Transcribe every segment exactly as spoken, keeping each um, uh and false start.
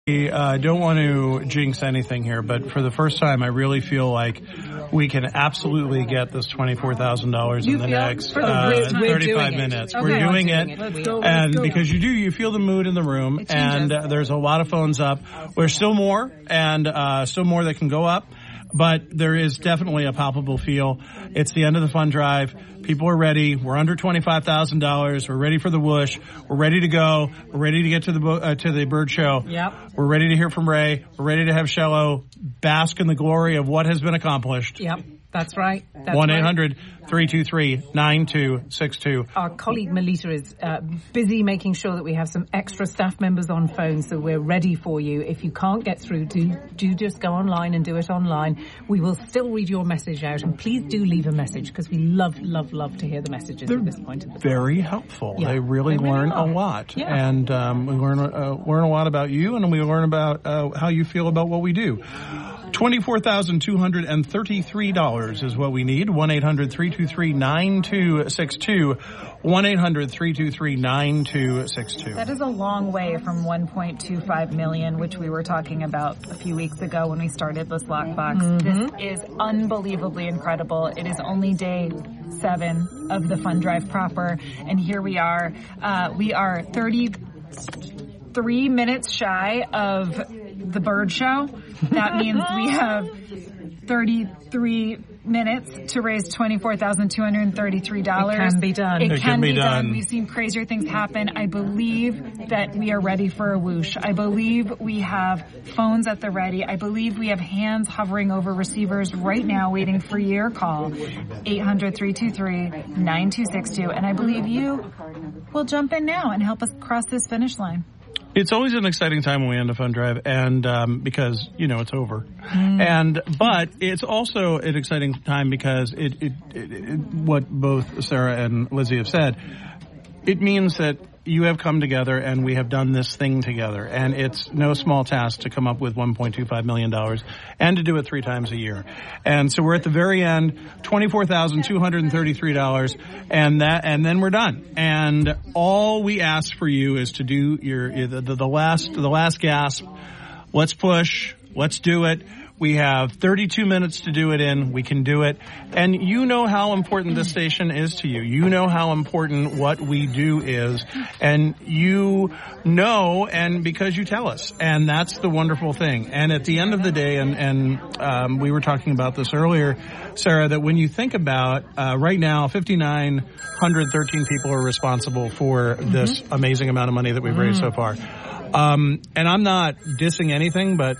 I uh, don't want to jinx anything here, but for the first time, I really feel like we can absolutely get this twenty-four thousand dollars in the next uh, thirty-five minutes. Okay. We're doing it, it. Let's go, and let's go. because you do, you feel the mood in the room, and uh, there's a lot of phones up. There's still more, and uh, still more that can go up, but there is definitely a palpable feel. It's the end of the fund drive. People are ready. We're under twenty-five thousand dollars. We're ready for the whoosh. We're ready to go. We're ready to get to the uh, to the bird show. Yep. We're ready to hear from Ray. We're ready to have Shello bask in the glory of what has been accomplished. Yep. That's right. one eight hundred three two three nine two six two. Our colleague Melita is uh, busy making sure that we have some extra staff members on phone, so we're ready for you. If you can't get through, do, do just go online and do it online. We will still read your message out, and please do leave a message, because we love, love, love to hear the messages They're at this point. Of the very helpful. Yeah. They really They really learn are. a lot. Yeah. And um, we learn, uh, learn a lot about you, and we learn about uh, how you feel about what we do. twenty-four thousand two hundred thirty-three dollars is what we need. one eight hundred three two three nine two six two. one eight hundred three two three nine two six two. That is a long way from one point two five million, which we were talking about a few weeks ago when we started this lockbox. Mm-hmm. This is unbelievably incredible. It is only day seven of the fund drive proper, and here we are. Uh, we are thirty-three minutes shy of the bird show. That means we have thirty-three minutes to raise twenty-four thousand two hundred thirty-three dollars. It can be done. It, It can, can be be done. done. We've seen crazier things happen. I believe that we are ready for a whoosh. I believe we have phones at the ready. I believe we have hands hovering over receivers right now waiting for your call. eight hundred three two three nine two six two. And I believe you will jump in now and help us cross this finish line. It's always an exciting time when we end a fund drive, and um, because you know it's over. Mm. And but it's also an exciting time because it, it, it, it what both Sarah and Lizzie have said. It means that you have come together and we have done this thing together, and it's no small task to come up with one point two five million dollars and to do it three times a year. And so we're at the very end, twenty-four thousand two hundred thirty-three dollars, and that, and then we're done. And all we ask for you is to do your the, the, the last the last gasp. Let's push. Let's do it. We have thirty-two minutes to do it in. We can do it. And you know how important this station is to you. You know how important what we do is. And you know, and because you tell us. And that's the wonderful thing. And at the end of the day, and, and um, we were talking about this earlier, Sarah, that when you think about uh, right now, five thousand nine hundred thirteen people are responsible for this mm-hmm. amazing amount of money that we've raised mm. so far. Um, and I'm not dissing anything, but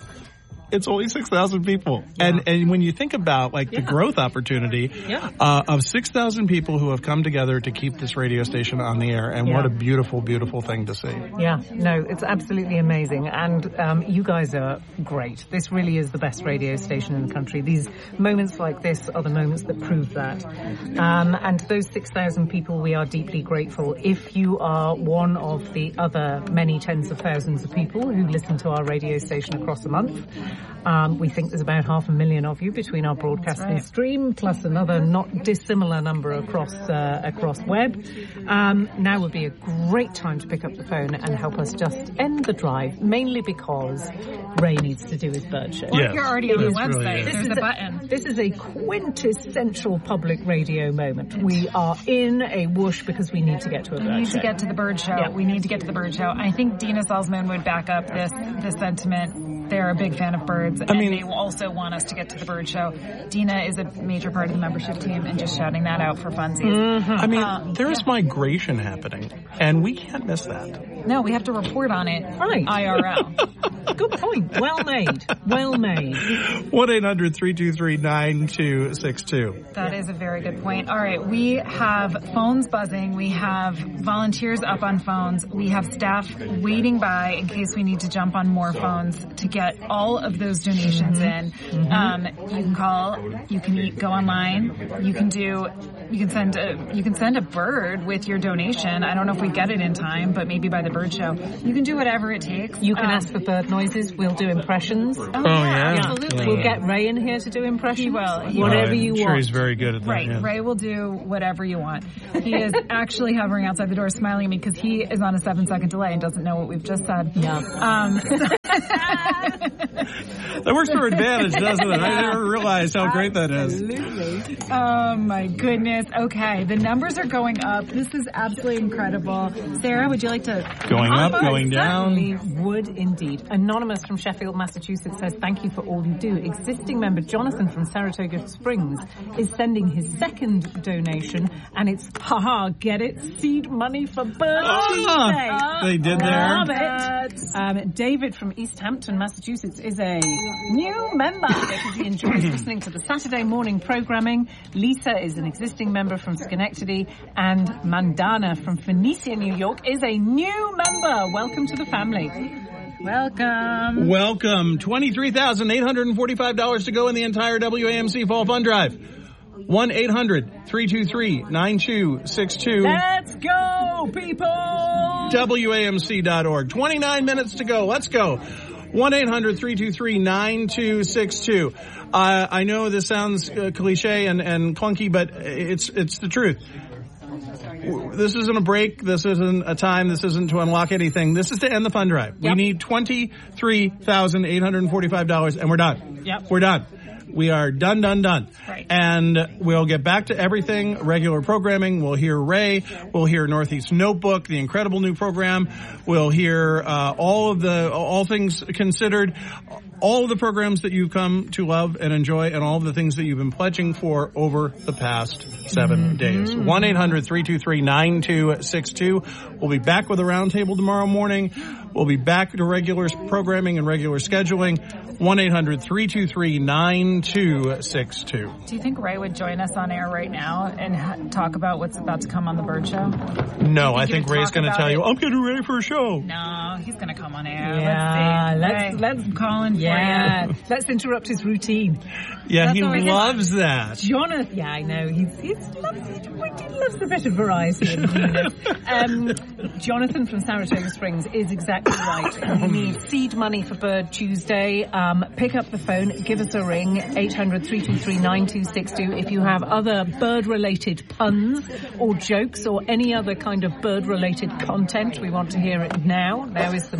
it's only six thousand people. Yeah. And and when you think about, like, yeah. the growth opportunity yeah. uh, of six thousand people who have come together to keep this radio station on the air, and yeah. what a beautiful, beautiful thing to see. Yeah, no, it's absolutely amazing. And um, you guys are great. This really is the best radio station in the country. These moments like this are the moments that prove that. Um, and to those six thousand people, we are deeply grateful. If you are one of the other many tens of thousands of people who listen to our radio station across a month, Um, we think there's about half a million of you between our broadcast right. and stream, plus another not dissimilar number across uh, across web. Um, now would be a great time to pick up the phone and help us just end the drive, mainly because Ray needs to do his bird show. Yes. You're already on the website. This There's is a a button. This is a quintessential public radio moment. We are in a whoosh because we need to get to a bird show. We need to get to the bird show. Yeah. We need to get to the bird show. I think Dina Salzman would back up this this sentiment. They're a big fan of birds, and I mean, they also want us to get to the bird show. Dina is a major part of the membership team, and just shouting that out for funsies. Mm-hmm. I mean, um, there is yeah. migration happening, and we can't miss that. No, we have to report on it right. I R L. Good point. Well made. Well made. one eight hundred three two three nine two six two. That is a very good point. All right, we have phones buzzing. We have volunteers up on phones. We have staff waiting by in case we need to jump on more phones to get all of those donations mm-hmm. in. Mm-hmm. Um, you can call. You can eat, go online. You can do. You can send a. You can send a bird with your donation. I don't know if we get it in time, but maybe by the the Bird Show. You can do whatever it takes. You can Um, ask for bird noises. We'll do impressions. Oh, Oh, yeah, yeah. absolutely. We'll get Ray in here to do impressions. He will. He Whatever I'm you sure want. he's very good at that. Right, yeah. Ray will do whatever you want. He is actually hovering outside the door smiling at me because he is on a seven second delay and doesn't know what we've just said. Yeah. Um, That works to our advantage, doesn't it? I never realized how great that is. Absolutely. oh my goodness. Okay, the numbers are going up. This is absolutely incredible. Sarah, would you like to... Going up, I going certainly down. would indeed. Anonymous from Sheffield, Massachusetts says, thank you for all you do. Existing member Jonathan from Saratoga Springs is sending his second donation, and it's, haha, get it? Seed money for Bird Tuesday. Ah, they did there. Love it. Um, David from East Hampton, Massachusetts is a new member because he enjoys listening to the Saturday morning programming. Lisa is an existing member from Schenectady, and Mandana from Phoenicia, New York is a new member. Welcome to the family. Welcome. Welcome. twenty-three thousand eight hundred forty-five dollars to go in the entire W A M C Fall Fund Drive. one eight hundred three two three nine two six two. Let's go, people! W A M C dot org. twenty-nine minutes to go. Let's go. one eight hundred three two three nine two six two. Uh, I know this sounds uh, cliche and, and clunky, but it's it's the truth. This isn't a break. This isn't a time. This isn't to unlock anything. This is to end the fund drive. Yep. We need twenty-three thousand eight hundred forty-five dollars, and we're done. Yep. We're done. We are done, done, done. Right. And we'll get back to everything, regular programming. We'll hear Ray. We'll hear Northeast Notebook, the incredible new program. We'll hear uh, all of the, all things considered, all of the programs that you've come to love and enjoy, and all of the things that you've been pledging for over the past seven mm-hmm. days. one eight hundred three two three nine two six two. We'll be back with a roundtable tomorrow morning. We'll be back to regular programming and regular scheduling. one eight hundred three two three nine two six two. Do you think Ray would join us on air right now and ha- talk about what's about to come on the Bird Show? No, think I he think would Ray's talk going to about tell it? you, I'm getting ready for a show. No, he's going to come on air. Yeah, let's see. let's- Ray, let's- I'm calling for Yeah, you. let's interrupt his routine. Yeah, That's he always- loves that. Jonathan, yeah, I know. He's, he's loves, he loves a bit of variety and newness. um, Jonathan from Saratoga Springs is exactly right. We need seed money for Bird Tuesday. Um, pick up the phone, give us a ring, eight hundred three two three nine two six two. If you have other bird-related puns or jokes or any other kind of bird-related content, we want to hear it now. Now is the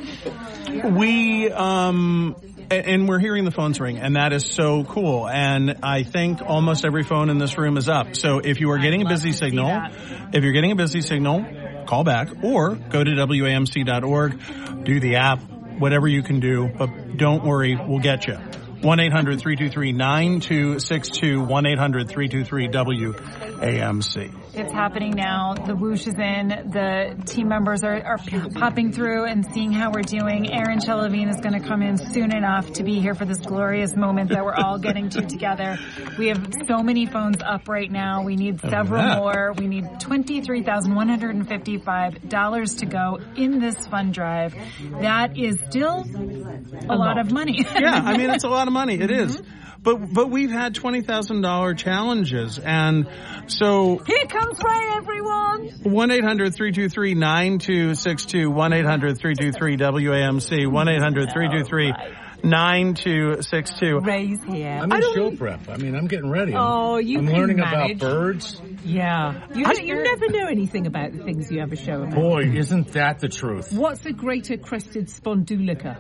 moment. We, um, a- and we're hearing the phones ring, and that is so cool. And I think almost every phone in this room is up. So if you are getting a busy signal, if you're getting a busy signal, call back or go to W A M C dot org, do the app, whatever you can do, but don't worry, we'll get you. one eight hundred three two three nine two six two, one eight hundred three two three W A M C. It's happening now. The whoosh is in. The team members are, are popping through and seeing how we're doing. Aaron Chelavine is going to come in soon enough to be here for this glorious moment that we're all getting to together. We have so many phones up right now. We need several that. more. We need twenty-three thousand one hundred fifty-five dollars to go in this fund drive. That is still a, a lot. lot of money. Yeah, I mean, it's a lot of money. It is. But but we've had twenty thousand dollars challenges, and so... Here comes Ray, everyone! one eight hundred three two three nine two six two, one eight hundred three two three W A M C, one eight hundred three two three nine two six two. Ray's here. I'm in show prep. I mean, I'm getting ready. I'm, Oh, you I'm can learning manage. about birds. Yeah. You, I- you never know anything about the things you have a show about. Boy, isn't that the truth? What's a greater crested spondulica?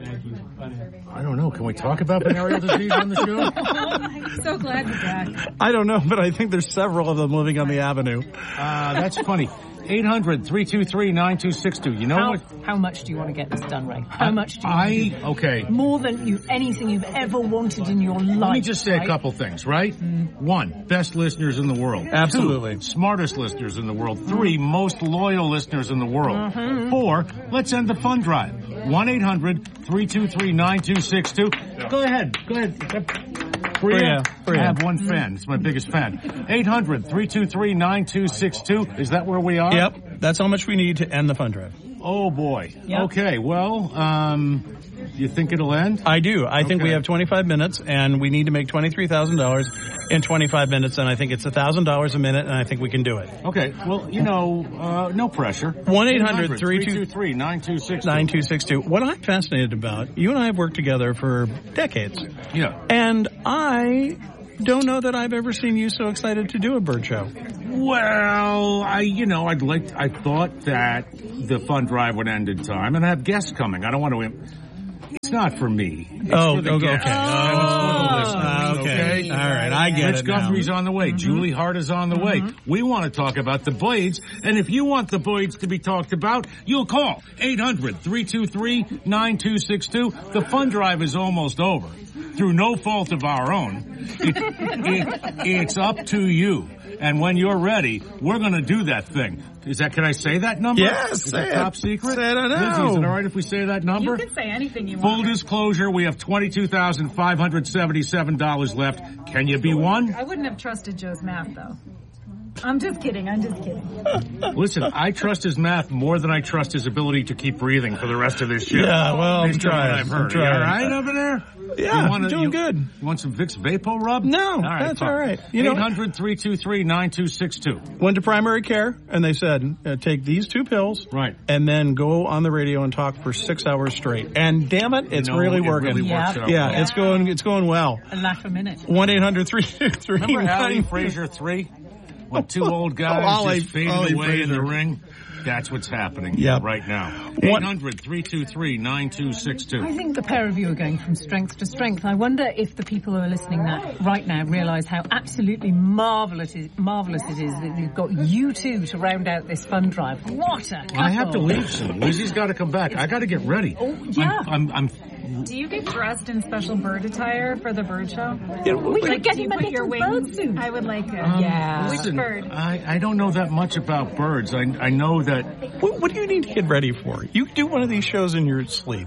I don't know. Can we talk about venereal disease on the show? So glad you're back. I don't know, but I think there's several of them living on the avenue. Uh, that's funny. eight hundred three two three nine two six two. You know How, what? how much do you want to get this done, Ray? How much do you I, want to okay. do? More than you anything you've ever wanted in your life. Let me just say right? a couple things, right? One, best listeners in the world. Absolutely. Two, smartest listeners in the world. Three, most loyal listeners in the world. Four, let's end the fund drive. one eight hundred three two three nine two six two. Go ahead. Go ahead. Bria, Bria. I have one fan. It's my biggest fan. eight hundred three two three nine two six two. Is that where we are? Yep, that's how much we need to end the fund drive. Oh, boy. Yep. Okay, well, um, you think it'll end? I do. I think Okay. we have twenty-five minutes, and we need to make twenty-three thousand dollars in twenty-five minutes, and I think it's one thousand dollars a minute, and I think we can do it. Okay, well, you know, uh, no pressure. one eight hundred three two three nine two six two. nine two six two. What I'm fascinated about, you and I have worked together for decades, Yeah. and I don't know that I've ever seen you so excited to do a bird show. Well, I, you know, I'd like, I thought that the fund drive would end in time, and I have guests coming. I don't want to, it's not for me. It's Oh, for the okay. guests. okay. And it's for the listeners, Ah, okay. okay? All right. I get Rich it now. Guthrie's on the way. Julie Hart is on the way. We want to talk about the Blades, and if you want the Blades to be talked about, you'll call eight hundred three two three nine two six two. The fund drive is almost over. Through no fault of our own. It, it, it's up to you. And when you're ready, we're going to do that thing. Is that, can I say that number? Yes, Is say that it. top secret? Say it now. Lizzie, is it all right if we say that number? You can say anything you Full want. disclosure, we have twenty-two thousand five hundred seventy-seven dollars left. Can you be one? I wouldn't have trusted Joe's math, though. I'm just kidding. I'm just kidding. Listen, I trust his math more than I trust his ability to keep breathing for the rest of this show. Yeah, well, I'm Based on what trying. I've heard. I'm trying. You all right over there? Yeah, you wanna, I'm doing you, good. You want some Vicks Vapo Rub? No, all right, that's fine. all right. You know- eight hundred three two three nine two six two. Went to primary care, and they said, uh, take these two pills, Right. and then go on the radio and talk for six hours straight. And damn it, it's You know, really it working. really works Yeah. out yeah, well. it's going, it's going well. A laugh a minute. one eight hundred three two three Remember Ali Frazier three? When two old guys Oh, Ollie- just faded Ollie away in the Frazier. ring? That's what's happening Yep. right now. What- eight hundred three two three nine two six two. I think the pair of you are going from strength to strength. I wonder if the people who are listening that right now realise how absolutely marvellous it, marvellous it is that you've got you two to round out this fund drive. What a couple. I have to leave soon. Lizzie's got to come back. I got to get ready. Oh, yeah. I'm, I'm, I'm Do you get dressed in special bird attire for the bird show? We could get do you him a put your little wings? bird suit. I would like it. Um, Yeah. Which listen, bird? I, I don't know that much about birds. I, I know that What, what do you need to get ready for? You do one of these shows in your sleep.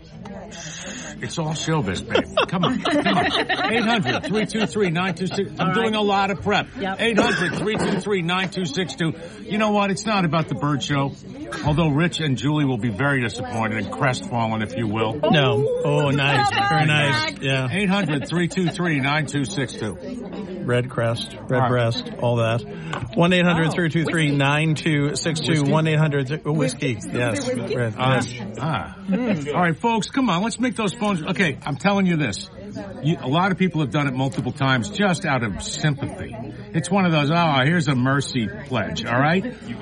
it's all showbiz, babe. Come on, come on. eight hundred three two three nine two six two. I'm doing a lot of prep. Yep. eight hundred three two three nine two six two. You know what? It's not about the bird show. Although Rich and Julie will be very disappointed and crestfallen, if you will. No. Oh, nice. Very nice. Yeah. eight hundred three two three nine two six two. Red crest, red All right. breast, all that. one eight hundred three two three nine two six two. one eight hundred oh, whiskey. Yes. Red, Ah, yes. ah. All right, folks, come on. Let's make those phones. Okay, I'm telling you this. You, a lot of people have done it multiple times just out of sympathy. It's one of those, oh, here's a mercy pledge, all right?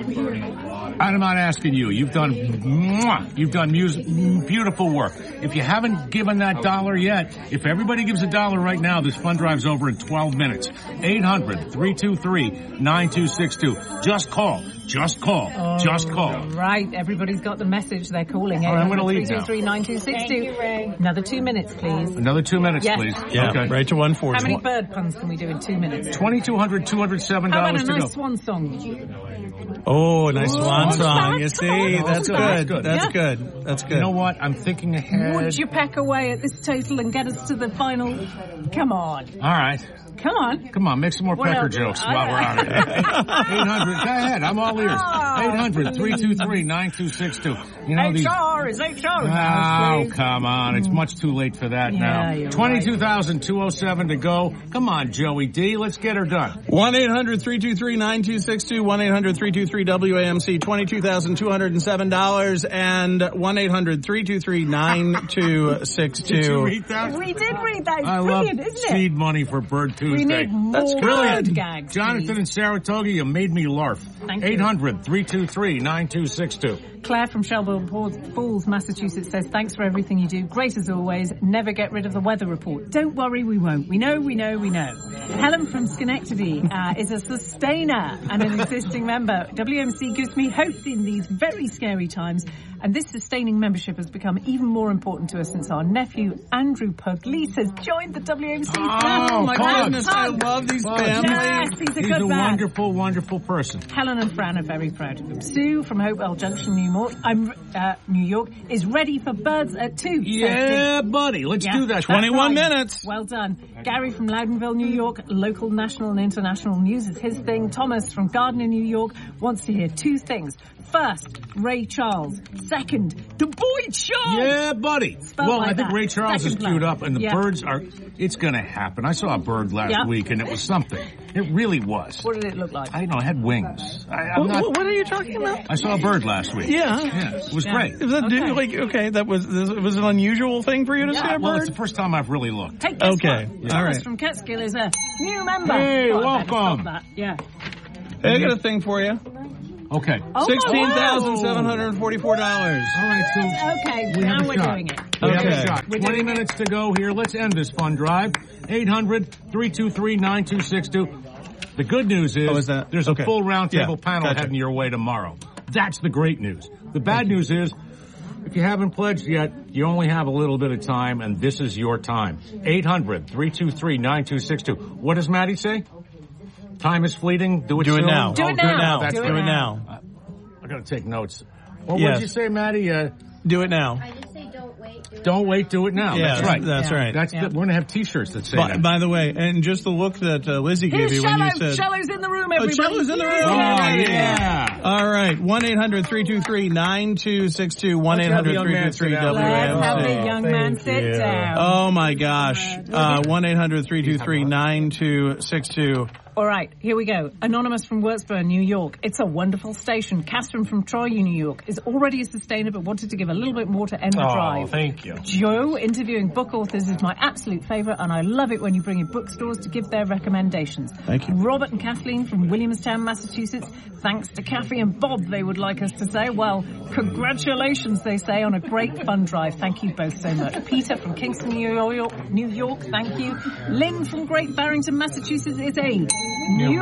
I'm not asking you. You've done, mwah, you've done music, beautiful work. If you haven't given that dollar yet, if everybody gives a dollar right now, this fund drive's over in twelve minutes. eight hundred three two three nine two six two. Just call. Just call. Oh, Just call. Right, everybody's got the message. They're calling. All right, I'm gonna leave now. three two three nine two six two. Thank you, Ray. Another two minutes, please. Another two minutes, Yes. please. Yeah, Okay. right to one forty. How many bird puns can we do in two minutes? twenty-two hundred, two hundred seven How dollars about a to nice go. swan song? Oh, nice swan song. You Come see, on. that's That's good. good. That's Yeah. good. That's good. You know what? I'm thinking ahead. Would you pack away at this total and get us to the final? Come on. All right. Come on. Come on, make some more What pecker else? jokes I- while we're on it. eight hundred, go ahead, I'm all ears. Oh. eight hundred three two three nine two six two. You know these... H R is H R. Oh, come on. It's much too late for that Yeah, now. you're twenty-two thousand two hundred seven to go. Come on, Joey D. Let's get her done. one eight hundred three two three nine two six two. one eight hundred three two three W A M C. twenty-two thousand two hundred seven dollars. And one eight hundred three two three nine two six two. Did you read that? We did read that. It's I love brilliant, isn't it? seed money for Bird Tuesday. We need more That's bird good. gags. Jonathan please. in Saratoga, you made me larf. Thank you. eight hundred three two three nine two six two. Claire from Shelburne Falls, Massachusetts says, thanks for everything you do. Great as always. Never get rid of the weather report. Don't worry, we won't. We know, we know, we know. Helen from Schenectady uh, is a sustainer and an existing member. W M C gives me hope in these very scary times. And this sustaining membership has become even more important to us since our nephew, Andrew Pugliese, has joined the W M C. Oh, my Pug. goodness, I love these Pug. families. Yes, he's a He's good a man. wonderful, wonderful person. Helen and Fran are very proud of him. Sue from Hopewell Junction, New York. I'm uh, New York, is ready for Birds at two. Yeah, buddy. Let's Yeah, do that. that's twenty-one right. minutes. Well done. Gary from Loudonville, New York, local, national and international news is his thing. Thomas from Gardner, New York, wants to hear two things. First, Ray Charles. Second, the boy Charles. Yeah, buddy. Spelled Well, like I think that. Ray Charles Second is queued line. up, and the Yeah. birds are. It's going to happen. I saw a bird last Yeah. week, and it was something. It really was. What did it look like? I don't know. It had wings. I, I'm What, not. what are you talking about? I saw a bird last week. Yeah. Yeah, it was Yeah. great. Is that Okay. like okay? That was this was an unusual thing for you to see a Well, it's bird. the first time I've really looked. Hey, guess Okay. what? All Thomas right. from Catskill is a new member. Hey, Oh, I better welcome. stop that. Yeah. Hey, I got a thing for you. Okay. Oh, Sixteen thousand wow. seven hundred forty-four dollars. All right, so Okay, we have now a we're shot. doing it. We have Okay. a shot. We're twenty doing it. minutes to go here. Let's end this fun drive. eight hundred, three two three, nine two six two. The good news is, Oh, is that- there's okay. a full roundtable Yeah, panel gotcha. heading your way tomorrow. That's the great news. The bad news is, if you haven't pledged yet, you only have a little bit of time, and this is your time. eight hundred, three two three, nine two six two. What does Maddie say? Time is fleeting. Do it Do it soon. now. Do it Oh, now. now. That's Do it Do good. it now. now. I gotta take notes. Well, Yes. what did you say, Maddie? Uh, Do it now. I just say don't wait. Do it don't wait, do it now. Yeah, That's right. That's Yeah. right. That's Yeah. the, we're gonna have T-shirts that say By, that. by the way, and just the look that uh, Lizzie gave Here's you when Shallow. you said, Shallow's in the room, "Oh, everybody. Shallow's in the room." Oh, Alrighty. yeah. All right, one eight hundred three two three nine two six two, one eight hundred three two three W Let's have M the C. young man Thank sit you. down. Oh my gosh, uh, one eight hundred three two three nine two six two. All right, here we go. Anonymous from Würzburg, New York. It's a wonderful station. Catherine from Troy, New York, is already a sustainer but wanted to give a little bit more to end the drive. thank you. Joe, interviewing book authors is my absolute favourite, and I love it when you bring in bookstores to give their recommendations. Thank you. Robert and Kathleen from Williamstown, Massachusetts. Thanks to Kathy and Bob, they would like us to say. Well, congratulations, they say, on a great fun drive. Thank you both so much. Peter from Kingston, New York, New York, thank you. Lynn from Great Barrington, Massachusetts is a new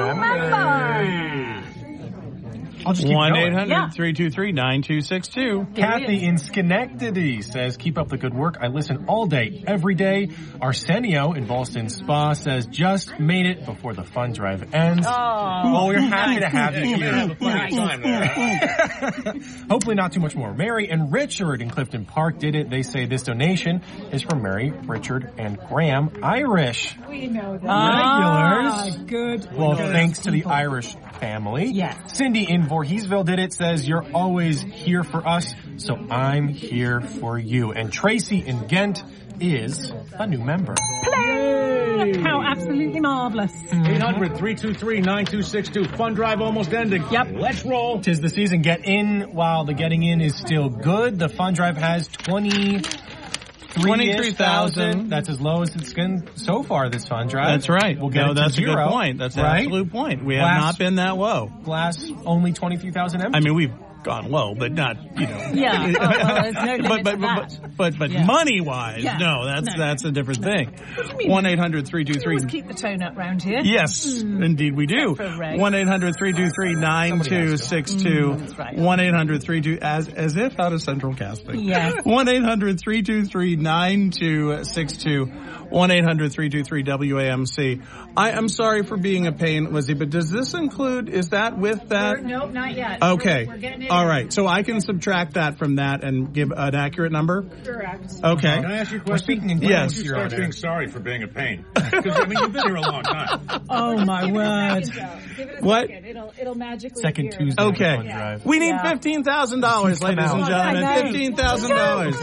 member. I'll just keep one going. eight hundred three two three nine two six two. Kathy in Schenectady says, keep up the good work. I listen all day, every day. Arsenio in Ballston Spa says, just made it before the fun drive ends. Oh, well, we're happy to have you here. Have a funny time there. Hopefully not too much more. Mary and Richard in Clifton Park did it. They say this donation is from Mary, Richard, and Graham, Irish. We know that. Ah, Regulars. good. Well, good thanks to the people. Irish family. Yes. Cindy in Voorheesville did it, says, you're always here for us, so I'm here for you. And Tracy in Ghent is a new member. Play! How absolutely marvellous. eight hundred, three two three, nine two six two. Fun drive almost ending. Yep. Let's roll. Tis the season. Get in while the getting in is still good. The fun drive has twenty... twenty-three thousand. That's as low as it's been so far this fun drive. That's right. We'll get no, it to that's zero, a good point. That's an right? absolute point. We have Last- not been that low. Glass only twenty-three thousand empty. I mean, we've gone low, but not, you know. Yeah. Oh, well, there's no limit but, but, to that. but, but, but Yeah. money-wise, Yeah. no, that's, No. that's a different thing. What do you mean? one eight hundred three two We three. always keep the tone up round here. Yes, indeed we do. For Ray. one eight hundred three two three nine two six two. Mm, that's right. one eight hundred three two, as, as if out of Central Casting. Yes. one eight hundred three two three nine two six two. one eight hundred three two three W A M C. I am sorry for being a pain, Lizzie, but does this include, is that with that? We're- nope, not yet. Okay. We're, we're getting it. All in. right. So I can subtract that from that and give an accurate number? Correct. Okay. Can I ask you a We're question? speaking in Yes. English You here start on being air. sorry for being a pain. Because, I mean, you've been here a long time. Oh, my Give it a word. second, Joe. Give it a What? second. It'll, it'll magically Second appear. Tuesday. Okay. Fun drive. We need Yeah. fifteen thousand dollars, Come ladies and out. gentlemen. I know. fifteen thousand dollars.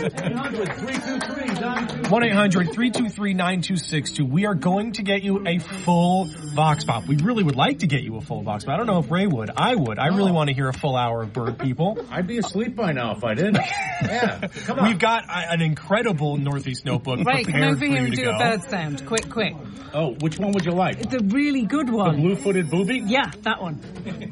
one eight hundred three two three nine two six two. We are going to get you a full Vox Pop. We really would like to get you a full Vox Pop. I don't know if Ray would. I would. I really want to hear a full hour of Bird People. I'd be asleep by now if I didn't. Yeah. Come on. We've got uh, an incredible Northeast Notebook Right, come prepared over for here you and to do go. a bird sound. Quick, quick. Oh, which one would you like? The really good The one. blue-footed booby? Yeah, that one.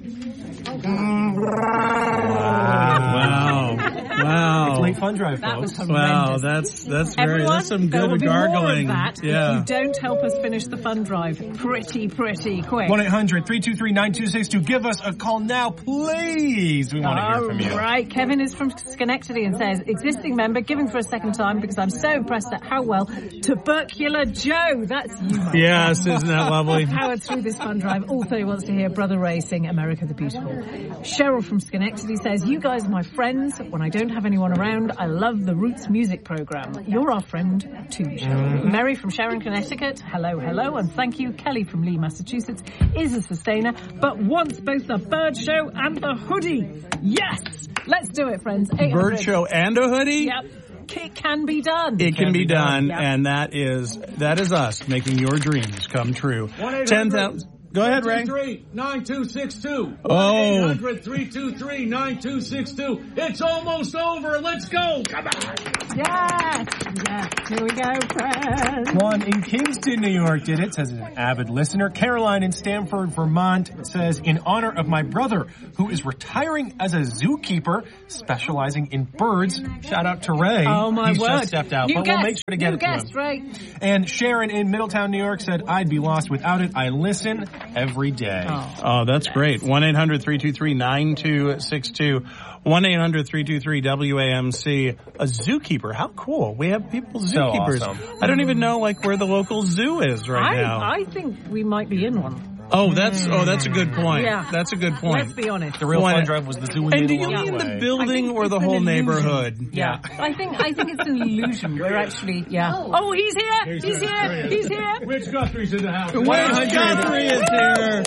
Wow. Wow. Late Fun Drive, That was folks. horrendous. Wow, that's that's very Everyone, that's some there will good be more gargling. of that Yeah. if you don't help us finish the fun drive pretty, pretty quick. one eight hundred three two three nine two six two. Give us a call now, please. We want to hear from you. All right, Kevin is from Schenectady and says, existing member, giving for a second time because I'm so impressed at how well Tubercular Joe, that's you. my Yes, isn't that lovely? powered through this fun drive. Also, he wants to hear Brother Ray sing America the Beautiful. Cheryl from Schenectady says, you guys are my friends. When I don't have anyone around, around. I love the Roots music program. You're our friend too, Cheryl. Mm. Mary from Sharon, Connecticut. Hello, hello, and thank you. Kelly from Lee, Massachusetts is a sustainer, but wants both the bird show and the hoodie. Yes! Let's do it, friends. Bird show and a hoodie? Yep. It can be done. It can, can be, be done, done. Yep. And that is that is us making your dreams come true. Ten thousand. Go ahead, Ray. three nine two six two. Oh. eight hundred, three two three, nine two six two. It's almost over. Let's go. Come on. Yes. Yes. Here we go, friends. One in Kingston, New York did it, says an avid listener. Caroline in Stamford, Vermont says, in honor of my brother, who is retiring as a zookeeper, specializing in birds. Shout out to Ray. Oh, my He's word. just stepped out, New but guest. we'll make sure to get New it guest, to him. Ray. And Sharon in Middletown, New York said, I'd be lost without it. I listen every day. Oh, oh that's great. one eight hundred, three two three, nine two six two. one eight hundred, three two three, W A M C. A zookeeper. How cool. We have people zookeepers. So awesome. I don't even know like where the local zoo is right I, now. I think we might be in one. Oh, that's oh, that's a good point. Yeah. That's a good point. Let's be honest. The real One- fun drive was the zoo we And made do you along mean the the way. building or it's the an whole illusion. neighborhood? Yeah. I think I think it's an illusion. We're actually yeah. Oh, he's here. He's, he's here. He's here. Rich Guthrie's in the house. Where's Guthrie is here?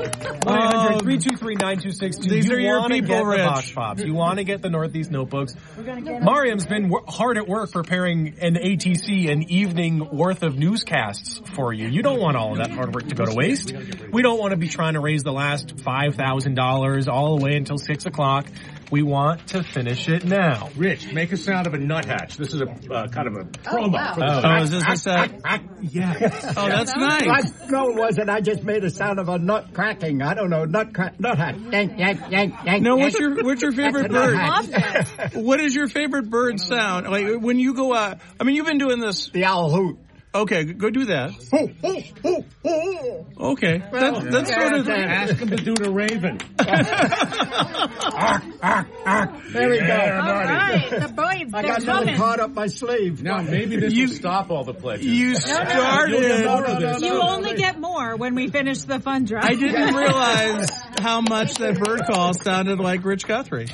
one eight hundred, three two three, nine two six two. These you are your wanna people, get Rich. The Vox Pops. You want to get the Northeast Notebooks. Mariam's been w- hard at work preparing an A T C, an evening worth of newscasts for you. You don't want all of that hard work to go to waste. We don't want to be trying to raise the last five thousand dollars all the way until six o'clock. We want to finish it now. Rich, make a sound of a nuthatch. This is a uh, kind of a promo. wow. For the Oh, is this a set? Yes. Oh, that's nice. I, no, it wasn't. I just made a sound of a nut cracking. I don't know, nut crack, nut hat. Yank, yank, yank, yank. No, what's yank. your what's your favorite That's a nut bird? hat. What is your favorite bird sound? Like when you go out. I mean, you've been doing this. The owl hoot. Okay, go do that. Hoo, hoo, hoo, hoo. Okay, Well, that, that's sort of. yeah, Ask him to do the raven. Ark, ark, ark. There we go. Yeah, All right, the boys, I they're got another coming. card up my sleeve. Now, maybe this You- will stop all the pledges. You You'll started. get more of no, this. no, You no. only get more when we finish the fun drive. I didn't realize how much that bird call sounded like Rich Guthrie.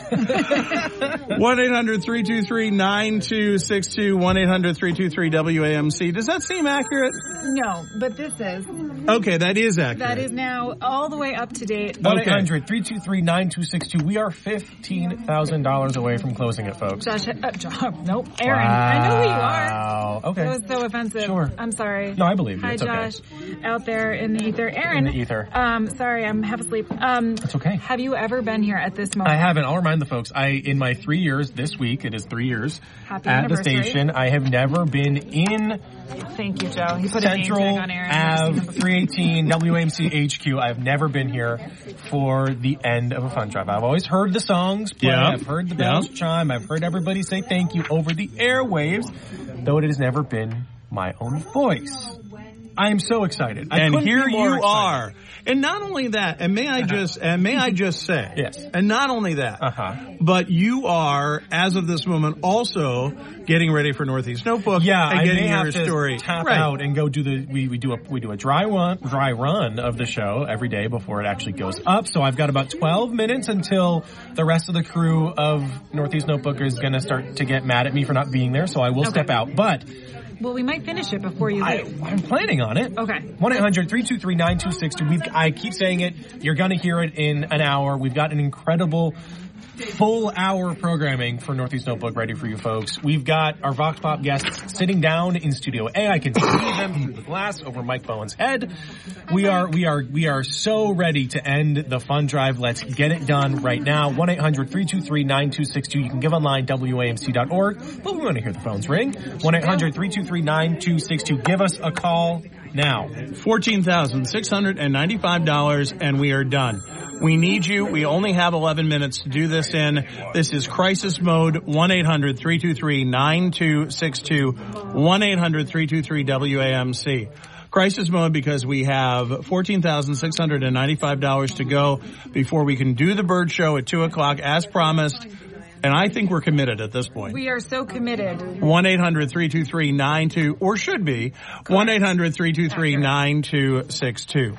one eight hundred, three two three, nine two six two. one eight hundred, three two three, W A M C. Does that seem accurate? No, but this is. Okay, that is accurate. That is now all the way up to date. one eight hundred, three two three, nine two six two. We are fifteen thousand dollars away from closing it, folks. Josh, uh, Josh, nope, Aaron. I know who you are. Wow. Okay. That was so offensive. Sure. I'm sorry. No, I believe you. Hi, It's okay. Josh, out there in the ether. Aaron. In the ether. Um, sorry, I'm half asleep. Um, It's okay. Have you ever been here at this moment? I haven't. I'll remind the folks. I, in my three years this week, it is three years Happy at the anniversary. station. I have never been in Thank you, Joe. He put a name Central tag on Aaron. I've seen him Ave before. three eighteen W A M C H Q. I've never been here for the end of a fun drive. I've always heard the songs play. Yeah. I've heard the bells Yeah. chime. I've heard everybody say thank you over the airwaves, though it has never been my own voice. I am so excited. I And couldn't here be more you excited. are. And not only that, and may I just, and may I just say, Yes. and not only that, Uh-huh. but you are, as of this moment, also getting ready for Northeast Notebook. Yeah, and I getting may your have to story tap right. out and go do the. We, we do a we do a dry run dry run of the show every day before it actually goes up. So I've got about twelve minutes until the rest of the crew of Northeast Notebook is going to start to get mad at me for not being there. So I will Okay. step out, but Well, we might finish it before you I, leave. I'm planning on it. Okay. one eight hundred, three two three, nine two six two. We've, I keep saying it. You're going to hear it in an hour. We've got an incredible full hour programming for Northeast Notebook ready for you folks. We've got our Vox Pop guests sitting down in Studio A. I can see them through the glass over Mike Bowen's head. We are, we are, we are so ready to end the fun drive. Let's get it done right now. one eight hundred, three two three, nine two six two. You can give online, W A M C dot org. But we want to hear the phones ring. one eight hundred, three two three, nine two six two. Give us a call now. fourteen thousand six hundred ninety-five dollars, and we are done. We need you. We only have eleven minutes to do this in. This is Crisis Mode, one eight hundred, three two three, nine two six two, one eight hundred, three two three, W A M C. Crisis Mode because we have fourteen thousand six hundred ninety-five dollars to go before we can do the bird show at two o'clock as promised. And I think we're committed at this point. We are so committed. one eight hundred, three two three, nine two, or should be, one eight hundred, three two three, nine two six two.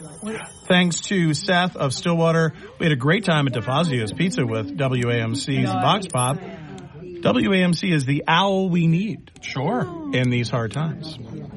Thanks to Seth of Stillwater. We had a great time at DeFazio's Pizza with W A M C's Vox Pop. W A M C is the owl we need. Sure. In these hard times.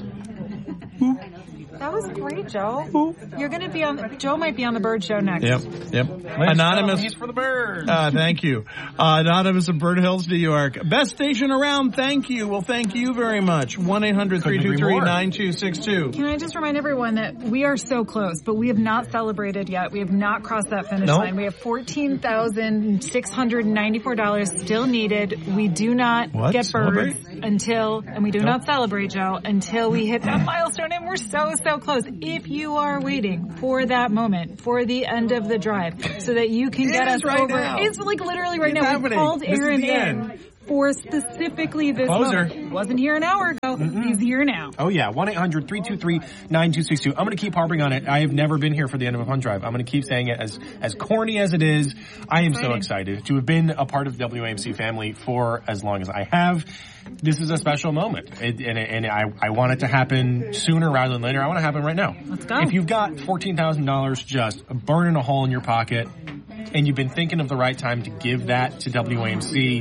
That was great, Joe. You're going to be on. Joe might be on the Bird Show next. Yep, yep. Anonymous. He's for the birds. Uh, thank you. Uh, Anonymous of Bird Hills, New York. Best station around. Thank you. Well, thank you very much. one eight hundred three two three nine two six two. Can I just remind everyone that we are so close, but we have not celebrated yet. We have not crossed that finish Nope. line. We have fourteen thousand six hundred ninety-four dollars still needed. We do not What? get birds Celebrate? until, and we do Nope. not celebrate, Joe, until we hit that milestone, and we're so, so close. If you are waiting for that moment, for the end of the drive, so that you can It get is us right over. now. It's like literally right It's now. happening. We called This is Aaron the in end. for specifically this Closer. moment. He wasn't here an hour ago. He's here now. Oh yeah, one eight hundred three two three nine two six two. I'm going to keep harping on it. I have never been here for the end of a fun drive. I'm going to keep saying it as as corny as it is. I am so excited to have been a part of the W A M C family for as long as I have. This is a special moment, it, and, and I, I want it to happen sooner rather than later. I want it to happen right now. Let's go. If you've got fourteen thousand dollars just burning a hole in your pocket, and you've been thinking of the right time to give that to W A M C,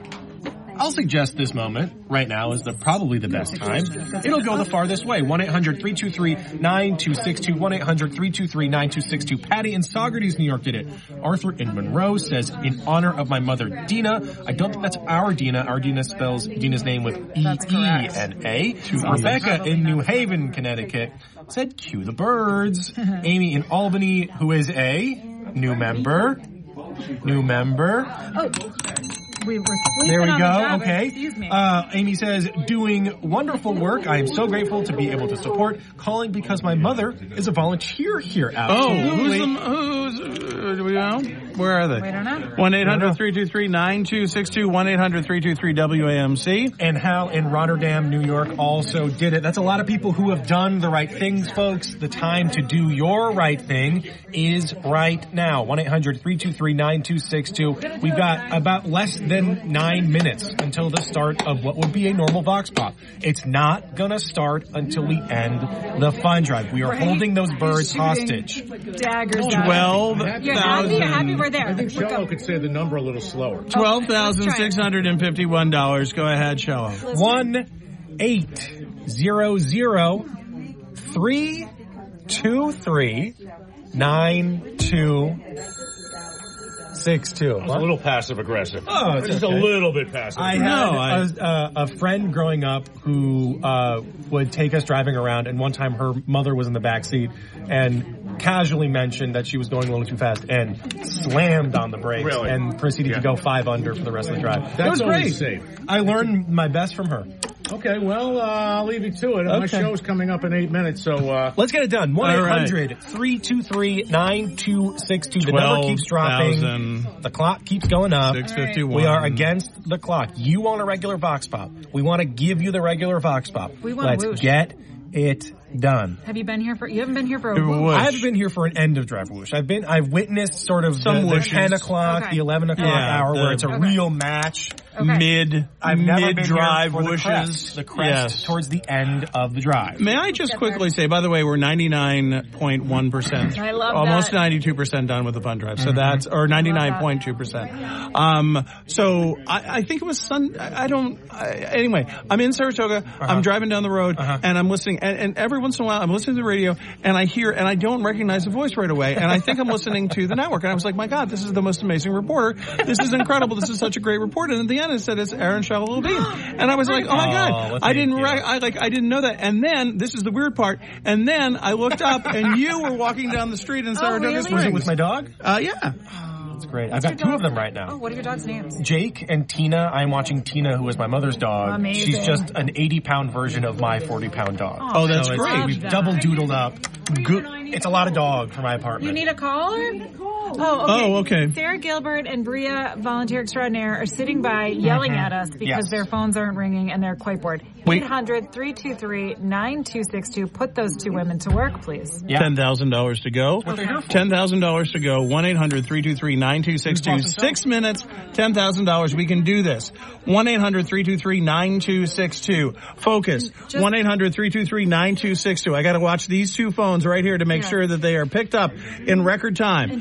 I'll suggest this moment right now is the probably the best time. It'll go the farthest way. one eight hundred three two three nine two six two. one eight hundred three two three nine two six two. Patty in Saugerties, New York did it. Arthur in Monroe says, in honor of my mother, Dina. I don't think that's our Dina. Our Dina spells Dina's name with E E N A. Rebecca in New Haven, Connecticut said, cue the birds. Amy in Albany, who is a new member. New member. Oh, we were sleeping There we on go. the job. Okay. Excuse me. Uh, Amy says, doing wonderful work. I am so grateful to be able to support. Calling because my mother is a volunteer here. Oh, Absolutely. who's the, who's, uh, do we know? Where are they? We don't know. one eight hundred three two three nine two six two. one eight hundred three two three W A M C. And Hal in Rotterdam, New York also did it. That's a lot of people who have done the right things, folks. The time to do your right thing is right now. one eight hundred three two three nine two six two. We've got about less than nine minutes until the start of what would be a normal Vox Pop. It's not gonna start until we end the fun drive. We are holding those birds hostage. Daggers. out. Twelve You're happy? You're happy we're there. I think We're Shello go- could say the number a little slower. Twelve thousand six hundred and fifty-one dollars. Go ahead, Shello. One eight zero zero three two three nine two six two. A little passive aggressive. Oh, it's just okay. a little bit passive. I had No, I- a, a, a friend growing up who uh, would take us driving around, and one time her mother was in the back seat and casually mentioned that she was going a little too fast and slammed on the brakes Really? and proceeded Yeah. to go five under for the rest of the drive. it That's was great. always safe. I learned my best from her. Okay, well, uh, I'll leave you to it. My Okay. show's coming up in eight minutes, so uh, Let's get it done. one eight hundred three two three nine two six two. The number keeps dropping. The clock keeps going up. six fifty-one. We are against the clock. You want a regular Vox Pop. We want to give you the regular Vox Pop. We want a Let's whoosh. get it done. Have you been here for? You haven't been here for a A whoosh. whoosh. I haven't been here for an end of drive whoosh. I've been, I've witnessed sort of Some the, the whooshes. ten o'clock, Okay. the eleven o'clock Yeah, hour the- where it's a Okay. real match. Okay. Mid, I've never been mid drive here for the whooshes. crest, the crest Yes. towards the end of the drive. May I just quickly say, by the way, we're ninety-nine point one percent. I love Almost that. ninety-two percent done with the fun drive. So that's, or ninety-nine point two percent. Um, so I, I think it was Sun, I, I don't, I, anyway, I'm in Saratoga, I'm driving down the road, Uh-huh. and I'm listening, and, and every once in a while I'm listening to the radio, and I hear, and I don't recognize the voice right away, and I think I'm listening to the network, and I was like, my God, this is the most amazing reporter. This is incredible. This is such a great report. And at the end it said it's Aaron Shalom. And I was like, oh my Oh, God, well, I thank didn't, you. rec- I like, I didn't know that. And then, this is the weird part, and then I looked up, and you were walking down the street in Saratoga really? Springs. Was it with my dog? Uh, yeah. That's great. I've got two of them right now. Oh, what are your dog's names? Jake and Tina. I'm watching Tina, who is my mother's dog. Amazing. She's just an eighty pound version of my forty pound dog. Oh, that's So it's- great. We've Love double that. doodled up. Good. It's a lot of dog for my You apartment. need a caller? Oh, okay. Oh, okay. Sarah Gilbert and Bria, volunteer extraordinaire, are sitting by yelling at us because Yes. their phones aren't ringing and they're quite bored. Wait. eight hundred three two three nine two six two. Put those two women to work, please. Yeah. ten thousand dollars to go. ten thousand dollars to go. one eight hundred three two three nine two six two. Six minutes, ten thousand dollars. We can do this. one eight hundred three two three nine two six two. Focus. Just- one eight hundred three two three nine two six two. I got to watch these two phones right here to make Yeah. sure that they are picked up in record time. And just to be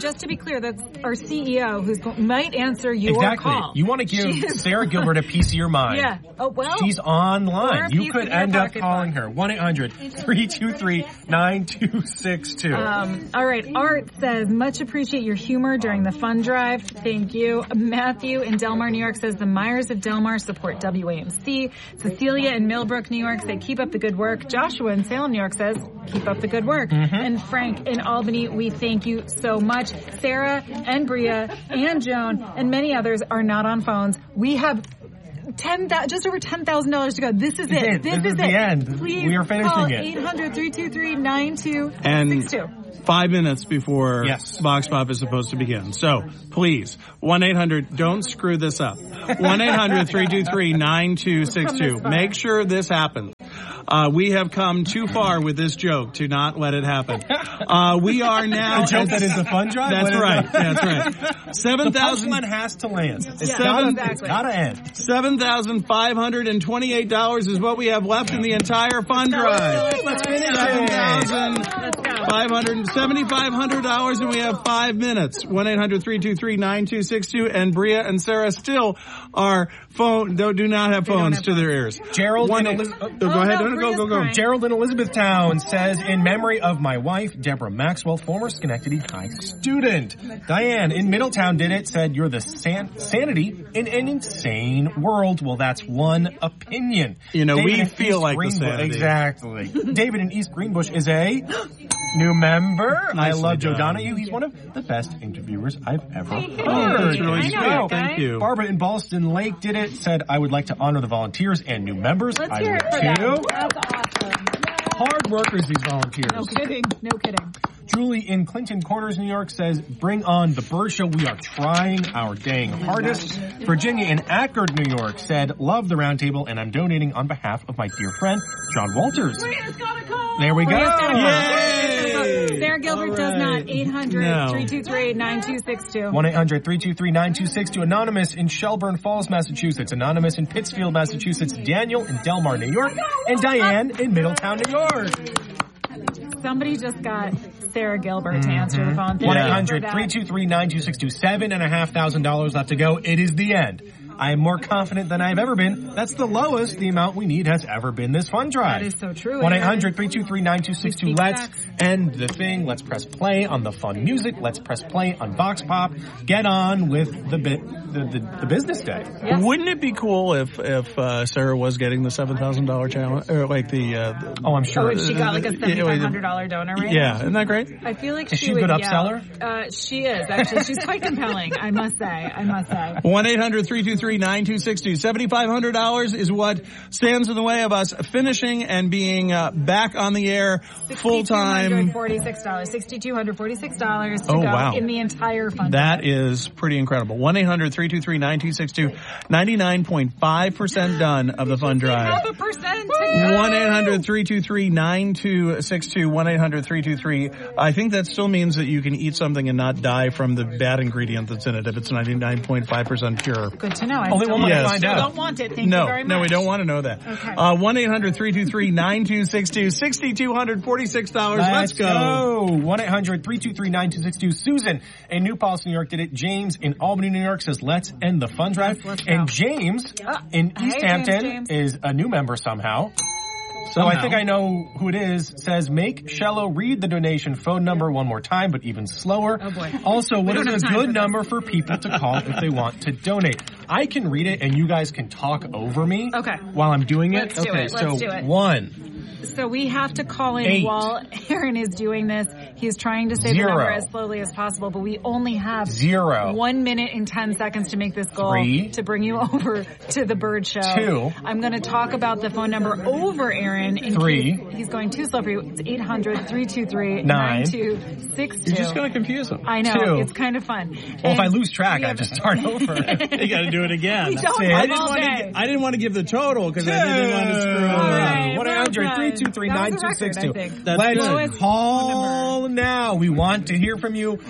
clear, that's our C E O who might answer your exactly. call. You want to give She is- Sarah Gilbert a piece of your mind. Yeah. Oh, well. She's or online. a You piece could of your end up pocketbook. calling her. one eight hundred three two three nine two six two. Um, all right. Art says, much appreciate your humor during the fun drive. Thank you. Matthew in Delmar, New York says, the Myers of Delmar support W A M C. Cecilia in Millbrook, New York say, keep up the good work. Joshua in Salem, New York says, keep up the good work. Mm-hmm. And Frank in Albany, we thank you so much. Sarah and Bria and Joan and many others are not on phones. We have ten, just over ten thousand dollars to go. This is it. it. This, This is is the it. end. Please We are finishing call it. eight hundred three two three nine two six And two. five minutes before Yes. Vox Pop is supposed to begin. So, please, one eight hundred, don't screw this up. one eight hundred three two three nine two six two. Make sure this happens. Uh, we have come too far with this joke to not let it happen. Uh, we are now... A joke that is a fun drive? That's What is right. it? That's right. seven The thousand punchline has to land. It's Yeah, gotta, exactly. it's gotta end. seven thousand five hundred twenty-eight dollars is what we have left in the entire fund drive. Let's finish seven it. thousand Let's go. five hundred seventy-five hundred dollars, and we have five minutes. one eight hundred three two three nine two six two, and Bria and Sarah still are phone, do, do not have phones have to their ears. Gerald One, in oh, Eliz- go Oh, ahead, no, no, go, Bria's go, go. crying. Gerald in Elizabethtown says, in memory of my wife, Deborah Maxwell, former Schenectady High student. Diane in Middletown did it, said, you're the san- sanity in an insane world. Well, that's one opinion. You know, we in feel East like the Greenbush- sanity. Exactly. David in East Greenbush is a new member. I Nicely love Joe done. Donahue. He's one of the best interviewers I've ever Hey, hey. heard. That's really I sweet. know, Thank guys. you. Barbara in Ballston Lake did it, said, I would like to honor the volunteers and new members. Let's I hear would it for too. them. That's awesome. Hard workers, these volunteers. No kidding. No kidding. Julie in Clinton Corners, New York says, bring on the Bird Show. We are trying our dang hardest. Virginia in Ackerd, New York said, love the roundtable and I'm donating on behalf of my dear friend, John Walters. Bria's got a call. There we go. Bria's got a call. Yay. Sarah Gilbert All does right. not. eight hundred No. three two three nine two six two. one eight hundred three two three nine two six two. Anonymous in Shelburne Falls, Massachusetts. Anonymous in Pittsfield, Massachusetts. Daniel in Delmar, New York. And Diane in Middletown, New York. Somebody just got Sarah Gilbert to answer the phone. Thank one you eight for hundred that. three two three nine two six two. Seven and a half thousand dollars left to go. It is the end. I am more confident than I've ever been. That's the lowest the amount we need has ever been this fund drive. That is so true. one eight hundred three two three nine two six two. We speak Let's facts. end the thing. Let's press play on the fun music. Let's press play on Vox Pop. Get on with the bit, the, the, the business day. Yes. Wouldn't it be cool if if uh, Sarah was getting the seven thousand dollar challenge, or like the? Uh, the Oh, I'm Oh, sure. and she got like a seventy-five hundred dollars donor rate? yeah, isn't that great? I feel like Is she she a would good yell. upseller? Uh, she is, actually. She's quite compelling, I must say. I must say. one eight hundred three two three nine two six two. seventy-five hundred dollars is what stands in the way of us finishing and being uh, back on the air full time. six thousand two hundred forty-six dollars. six thousand two hundred forty-six dollars to Oh, go wow. in the entire fund. That is pretty incredible. one eight hundred three two three nine two six two. ninety-nine point five percent done of the fund drive. Half a percent to go. one eight hundred three two three nine two six two. one eight hundred three two three. I think that still means that you can eat something and not die from the bad ingredient that's in it if it's ninety-nine point five percent pure. Good to know. I Only still one way to Yes. find still out. don't want it. Thank no, you very much. no, we don't want to know that. Okay. Uh, one eight hundred three two three nine two six two. six thousand two hundred forty-six dollars. Let's go. one eight hundred three two three nine two six two. Susan in New Paltz, New York did it. James in Albany, New York says, let's end the fund drive. Yes, let's go. And James Ah, in hey, East James, Hampton James. is a new member somehow. So I think I know who it is. Says, make Shello read the donation phone number one more time, but even slower. Oh, boy. Also, what don't is have a time for good this. number for people to call if they want to donate? I can read it and you guys can talk over me Okay. while I'm doing it. Let's do okay, it. so Let's do it. one. So we have to call in Eight. while Aaron is doing this. He's trying to say Zero. the number as slowly as possible, but we only have Zero. one minute and ten seconds to make this goal Three. to bring you over to the Bird Show. Two. I'm going to talk about the phone number over Aaron. In Three. case he's going too slow for you. It's eight hundred three two three Nine. nine two six two. You're just going to confuse them. I know. Two. It's kind of fun. Well, if I And lose track, we I have- just start over. You got to do it again. We don't it. have I didn't all want to. day. I didn't want to give the total because I didn't want to screw All around. right. one eight hundred three two three nine two six two. That was a record, I think. That's Let's good. Lowest call now. We want to hear from you.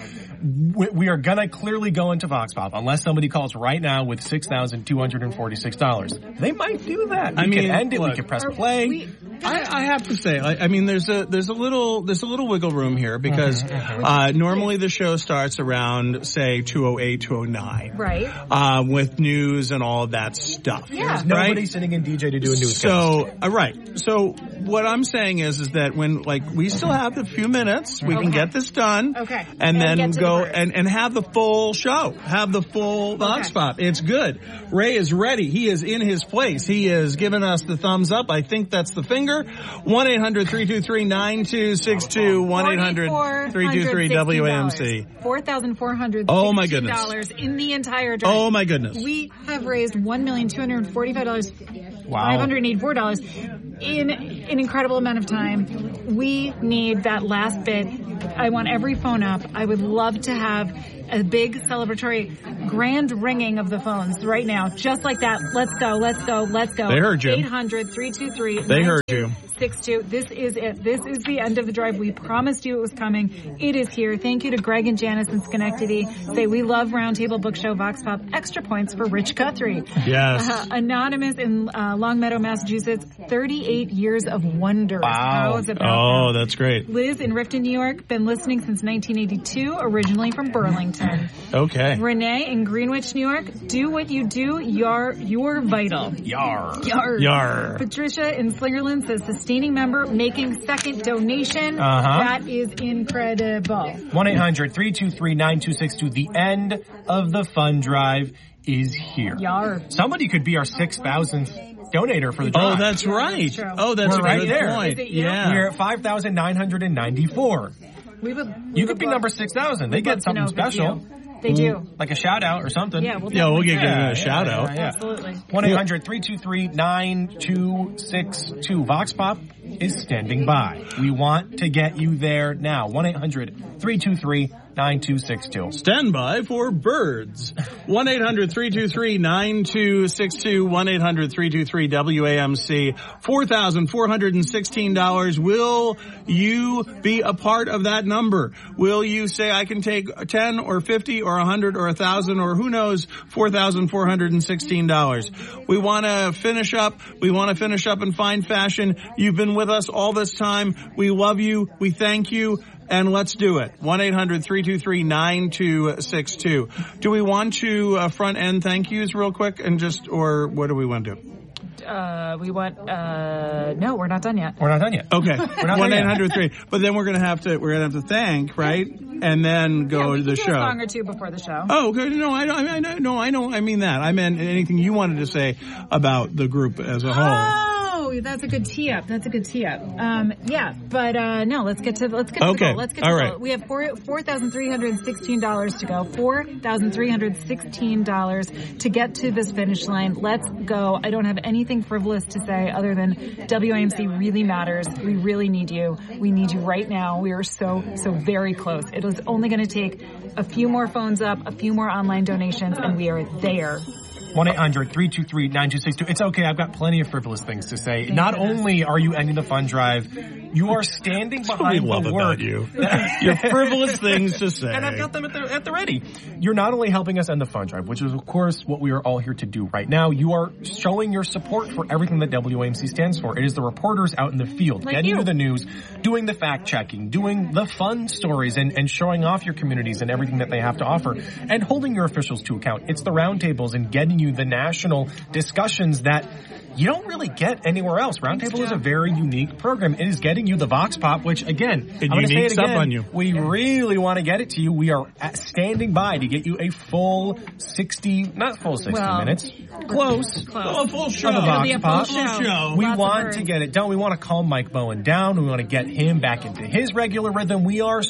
we, we are gonna clearly go into Vox Pop unless somebody calls right now with six thousand two hundred forty-six dollars. They might do that. We I mean, can end it. look, we can press play. We, I, I have to say, I, I mean, there's a there's a little there's a little wiggle room here because uh, normally the show starts around say two oh eight, two oh nine, right. uh, with news and all of that stuff. Yeah. There's nobody right? sitting in D J to do a newscast. So, uh, right. So what I'm saying is, is that when, like, we still have a few minutes, we Okay. can get this done. Okay. And, And then get to go the bird. and, and have the full show. Have the full Vox Okay. Pop. It's good. Ray is ready. He is in his place. He is giving us the thumbs up. I think that's the finger. one eight hundred three two three nine two six two. one eight hundred three two three W A M C. four thousand four hundred Oh, my goodness. dollars in the entire drive. Oh my goodness. We have raised one million two hundred forty-five dollars, Wow. five hundred eighty-four dollars in an incredible amount of time. We need that last bit. I want every phone up. I would love to have a big celebratory grand ringing of the phones right now. Just like that. Let's go, let's go, let's go. They heard you. eight hundred three two three They heard you. six two. This is it. This is the end of the drive. We promised you it was coming. It is here. Thank you to Greg and Janice in Schenectady. Say we love Roundtable Book Show Vox Pop. Extra points for Rich Guthrie. Yes. Uh, Anonymous in uh, Longmeadow, Massachusetts. thirty-eight years of wonders. Wow. How is it about Oh, now? that's great. Liz in Riften, New York. Been listening since nineteen eighty-two. Originally from Burlington. Okay. Renee in Greenwich, New York. Do what you do. You're, you're vital. Yar. Yar. Yar. Patricia in Slingerland says sustaining member making second donation. Uh-huh. That is incredible. one eight hundred three two three nine two six two. The end of the fund drive is here. Yar. Somebody could be our six thousandth donator for the drive. Oh, that's right. That's true. Oh, that's We're a right good there. point. Is it you? Yeah. We're at five thousand nine hundred ninety-four. We would. You could be number six thousand. They get something special. They do. Like a shout out or something. Yeah, we'll Yeah, we'll definitely get do given that. a shout out. Yeah, yeah. Absolutely. one eight hundred three two three nine two six two. Vox Pop is standing by. We want to get you there now. one eight hundred three two three nine two six two. Stand by for birds. one eight hundred three two three nine two six two. one eight hundred three two three W A M C. four thousand four hundred sixteen dollars. Will you be a part of that number? Will you say I can take ten or fifty or one hundred or one thousand or who knows, four thousand four hundred sixteen dollars. We want to finish up. We want to finish up in fine fashion. You've been with us all this time. We love you. We thank you. And let's do it. one eight hundred three two three nine two six two. Do we want to uh, front end thank yous real quick and just, or what do we want to do? Uh, we want. Uh, no, we're not done yet. We're not done yet. Okay. not one there eight yet. hundred three. But then we're going to have to, we're going to have to thank, right? And then go yeah, we to the can do show. a song or two before the show. Oh, okay. No, I don't, I know, no, I know, I mean that. I meant anything you wanted to say about the group as a whole. Oh, that's a good tee up. That's a good tee up. Um, yeah, but uh, no, let's get to let's get to Okay. the goal. Let's get to All the right. goal. We have four four thousand three hundred sixteen dollars to go. Four thousand three hundred sixteen dollars to get to this finish line. Let's go. I don't have anything frivolous to say other than W A M C really matters. We really need you. We need you right now. We are so so very close. It is only going to take a few more phones up, a few more online donations, and we are there. one eight hundred three two three nine two six two. It's okay. I've got plenty of frivolous things to say. Thank Not goodness. only are you ending the fund drive, you are standing That's what behind we love the work. about you. Your frivolous things to say. And I've got them at the, at the ready. You're not only helping us end the fund drive, which is, of course, what we are all here to do right now. You are showing your support for everything that W A M C stands for. It is the reporters out in the field, Like getting you. you the news, doing the fact-checking, doing the fun stories, and, and showing off your communities and everything that they have to offer, and holding your officials to account. It's the roundtables and getting you the national discussions that you don't really get anywhere else. Roundtable is a very unique program. It is getting you the Vox Pop, which again, It I'm going to say it uniques up again. on you. We really want to get it to you. We are at standing by to get you a full sixty, not full sixty Well, minutes, close. Close. Oh, a full show. Of the It'll Vox be a Pop. full show. show. We Lots of want birds. to get it done. We want to calm Mike Bowen down. We want to get him back into his regular rhythm. We are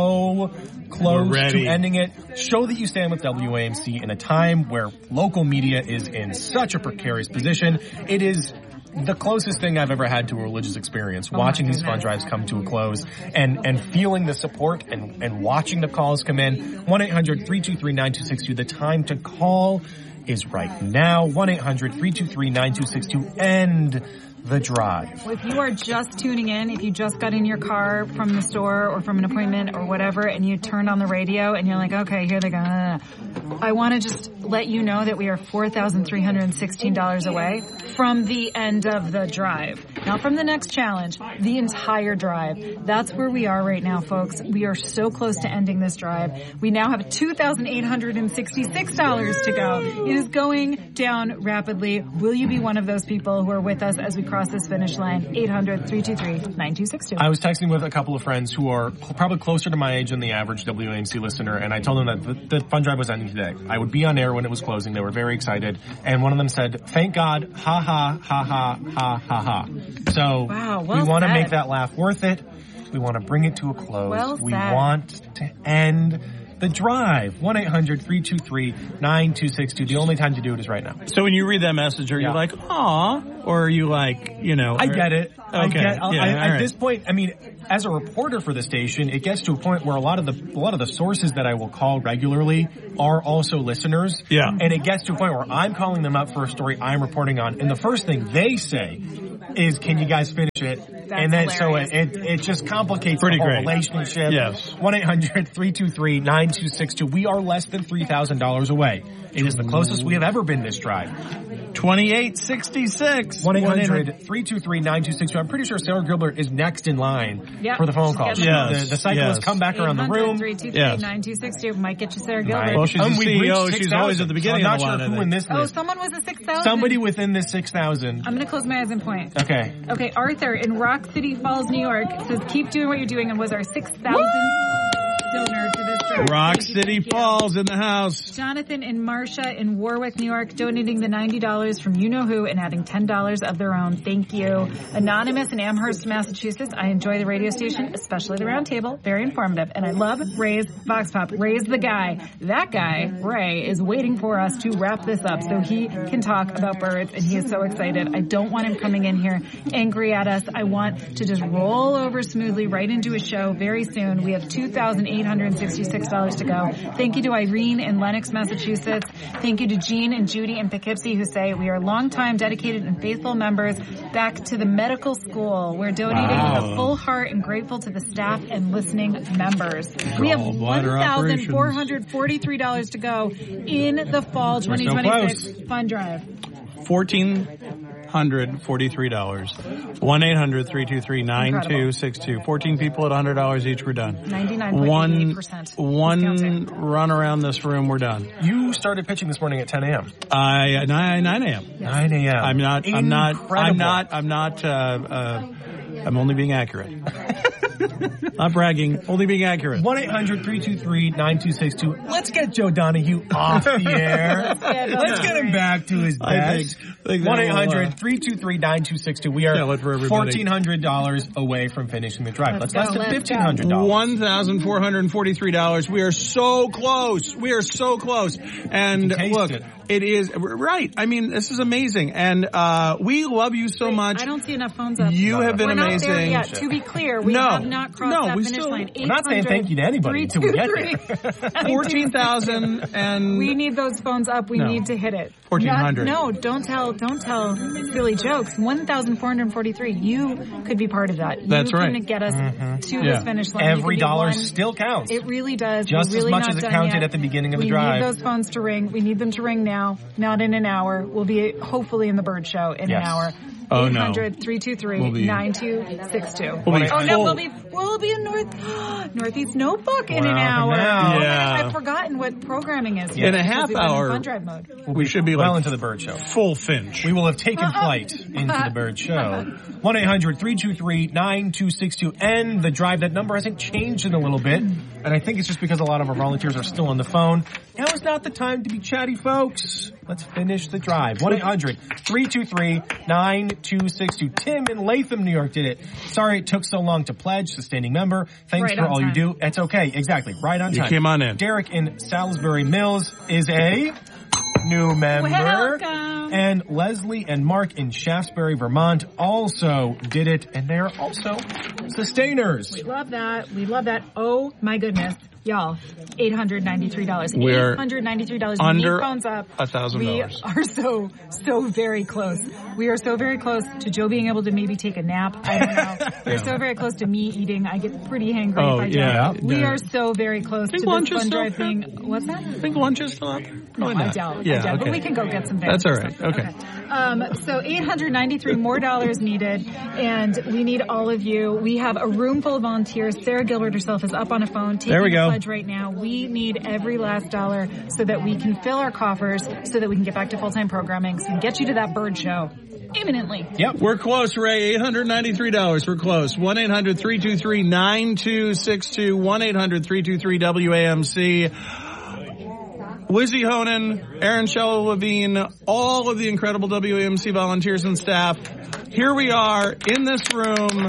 so close We're ready. to ending it. Show that you stand with W A M C in a time where local media is in such a precarious position. It is the closest thing I've ever had to a religious experience, Oh watching my these fund goodness. drives come to a close and, and feeling the support and, and watching the calls come in. one eight hundred three two three nine two six two. The time to call is right now. one eight hundred three two three nine two six two. End the drive. If you are just tuning in, if you just got in your car from the store or from an appointment or whatever, and you turned on the radio and you're like, okay, here they go. I want to just let you know that we are four thousand three hundred sixteen dollars away from the end of the drive. Not from the next challenge, the entire drive. That's where we are right now, folks. We are so close to ending this drive. We now have two thousand eight hundred sixty-six dollars to go. It is going down rapidly. Will you be one of those people who are with us as we cross this finish line? eight hundred, three two three, nine two six two. I was texting with a couple of friends who are cl- probably closer to my age than the average W A M C listener, and I told them that the, the fun drive was ending today. I would be on air when it was closing. They were very excited, and one of them said, thank God, ha ha, ha ha, ha ha ha. So wow, well we want to said. make that laugh worth it. We want to bring it to a close. Well we said. want to end the drive. one eight hundred, three two three, nine two six two. The only time to do it is right now. So when you read that message, are Yeah. you like, aw? Or are you like, you know? I or- get it. I Okay. get, I, Yeah, I, all at right. this point, I mean, as a reporter for the station, it gets to a point where a lot of the a lot of the sources that I will call regularly are also listeners. Yeah. And it gets to a point where I'm calling them up for a story I'm reporting on, and the first thing they say is, "Can you guys finish it?" and then hilarious. so it, it it just complicates Pretty the whole great. relationship. Yes. one eight hundred, three two three, nine two six two. We are less than three thousand dollars away. It is the closest we have ever been this drive. twenty-eight sixty-six. one eight hundred, three two three, nine two six two. I'm pretty sure Sarah Gilbert is next in line Yep. for the phone She's call. getting Yes. The, the cyclists Yes. come back around the room. three two three, Yes. nine two six two. Might get you Sarah Right. Gilbert. Well, she's Um, the we've C E O. reached She's six always thousand. at the beginning So I'm of the not line, sure I who think. in this Oh, list. someone was a six thousand. Somebody within this six thousand. I'm going to close my eyes and point. Okay. Okay, Arthur in Rock City Falls, New York says, keep doing what you're doing, and was our six thousandth donor to this drive. Rock Thank you, City thank you. Falls in the house. Jonathan and Marcia in Warwick, New York, donating the ninety dollars from You Know Who and adding ten dollars of their own. Thank you. Anonymous in Amherst, Massachusetts. I enjoy the radio station, especially the round table. Very informative. And I love Ray's Vox Pop. Ray's the guy. That guy, Ray, is waiting for us to wrap this up so he can talk about birds, and he is so excited. I don't want him coming in here angry at us. I want to just roll over smoothly right into a show very soon. We have two thousand eight hundred sixty-six dollars to go. Thank you to Irene in Lenox, Massachusetts. Thank you to Jean and Judy in Poughkeepsie, who say, we are longtime dedicated and faithful members back to the medical school. We're donating Wow. with a full heart and grateful to the staff and listening members. We have one Gallbladder thousand four hundred forty-three dollars to go in the fall twenty twenty-six Fun Drive. fourteen hundred forty-three dollars. one eight hundred, three two three, nine two six two. fourteen people at one hundred dollars each, we're done. ninety-nine point eight eight One, percent. one run around this room, we're done. You started pitching this morning at ten a.m. I, nine, nine a.m. nine a.m. I'm not, I'm not, I'm Incredible. not, I'm not, uh, uh, I'm only being accurate. Not bragging, only being accurate. one eight hundred, three two three, nine two six two. Let's get Joe Donahue off the air. get Let's get him back to his I desk. think- I think that one will, eight uh, hundred, three two three, nine two six two. We are Yeah, let for everybody. fourteen hundred dollars away from finishing the drive. Let's That's less go, than let's fifteen hundred dollars. One thousand four hundred forty-three dollars. We are so close. We are so close. And You can taste look, it. it is right. I mean, this is amazing, and uh we love you so much. I don't see enough phones up. You have been We're not there amazing. yet. To be clear, we No. have not crossed No, that we finish still- line. We're not saying thank you to anybody until we get there. Fourteen thousand and We need those phones up. We No. need to hit it. fourteen hundred. Not- No, don't tell. Don't tell silly jokes. One thousand four hundred forty-three. You could be part of that. That's you right. can get us to Yeah. this finish line. You Every could be dollar one. still counts. It really does. Just We're as really much not as it done counted yet. at the beginning of the we drive. need those phones to ring. We need them to ring now, not in an hour. We'll be hopefully in the Bird Show in Yes. an hour. Oh, no. eight hundred, three two three, We'll be- nine two six two. We'll be Oh no, full. we'll be we'll be in North Northeast Notebook in an Well, hour. now- Oh my Yeah. gosh, I've forgotten what programming is. In a because half we've been in hour. Fun Drive mode. we should be well like into the Bird Show. full Finch. We will have taken flight into the Bird Show. one eight hundred, three two three, nine two six two. And the drive, that number hasn't changed in a little bit. And I think it's just because a lot of our volunteers are still on the phone. Now is not the time to be chatty, folks. Let's finish the drive. one eight hundred, three two three, nine two six two. Tim in Latham, New York did it. Sorry it took so long to pledge, sustaining member. Thanks Right for on all time. you do. It's okay. Exactly. Right on You time. came on in. Derek in Salisbury Mills is a new member. Welcome. And Leslie and Mark in Shaftesbury, Vermont also did it, and they're also sustainers. We love that. We love that. Oh my goodness. Y'all, eight hundred ninety-three dollars. We're eight hundred ninety-three dollars. under we need phones up. a thousand We dollars. are so, so very close. We are so very close to Joe being able to maybe take a nap. I don't know. We're so very close to me eating. I get pretty hangry Oh, if I yeah. don't. We Yeah. are so very close Think to lunch this is fund still drive up there? being. What's that? I think lunch is still up. No, Probably I not. doubt. Yeah, I doubt. okay. But we can go get some things. That's all right. Okay. Um, so eight hundred ninety-three more dollars needed, and we need all of you. We have a room full of volunteers. Sarah Gilbert herself is up on a phone taking There we the go. pledge right now. We need every last dollar so that we can fill our coffers, so that we can get back to full-time programming, so we can get you to that bird show imminently. Yep. We're close, Ray. eight hundred ninety-three dollars. We're close. one eight hundred three two three nine two six two. one eight hundred three two three W A M C. Wizzy Honan, Aaron Shella Levine, all of the incredible W A M C volunteers and staff. Here we are in this room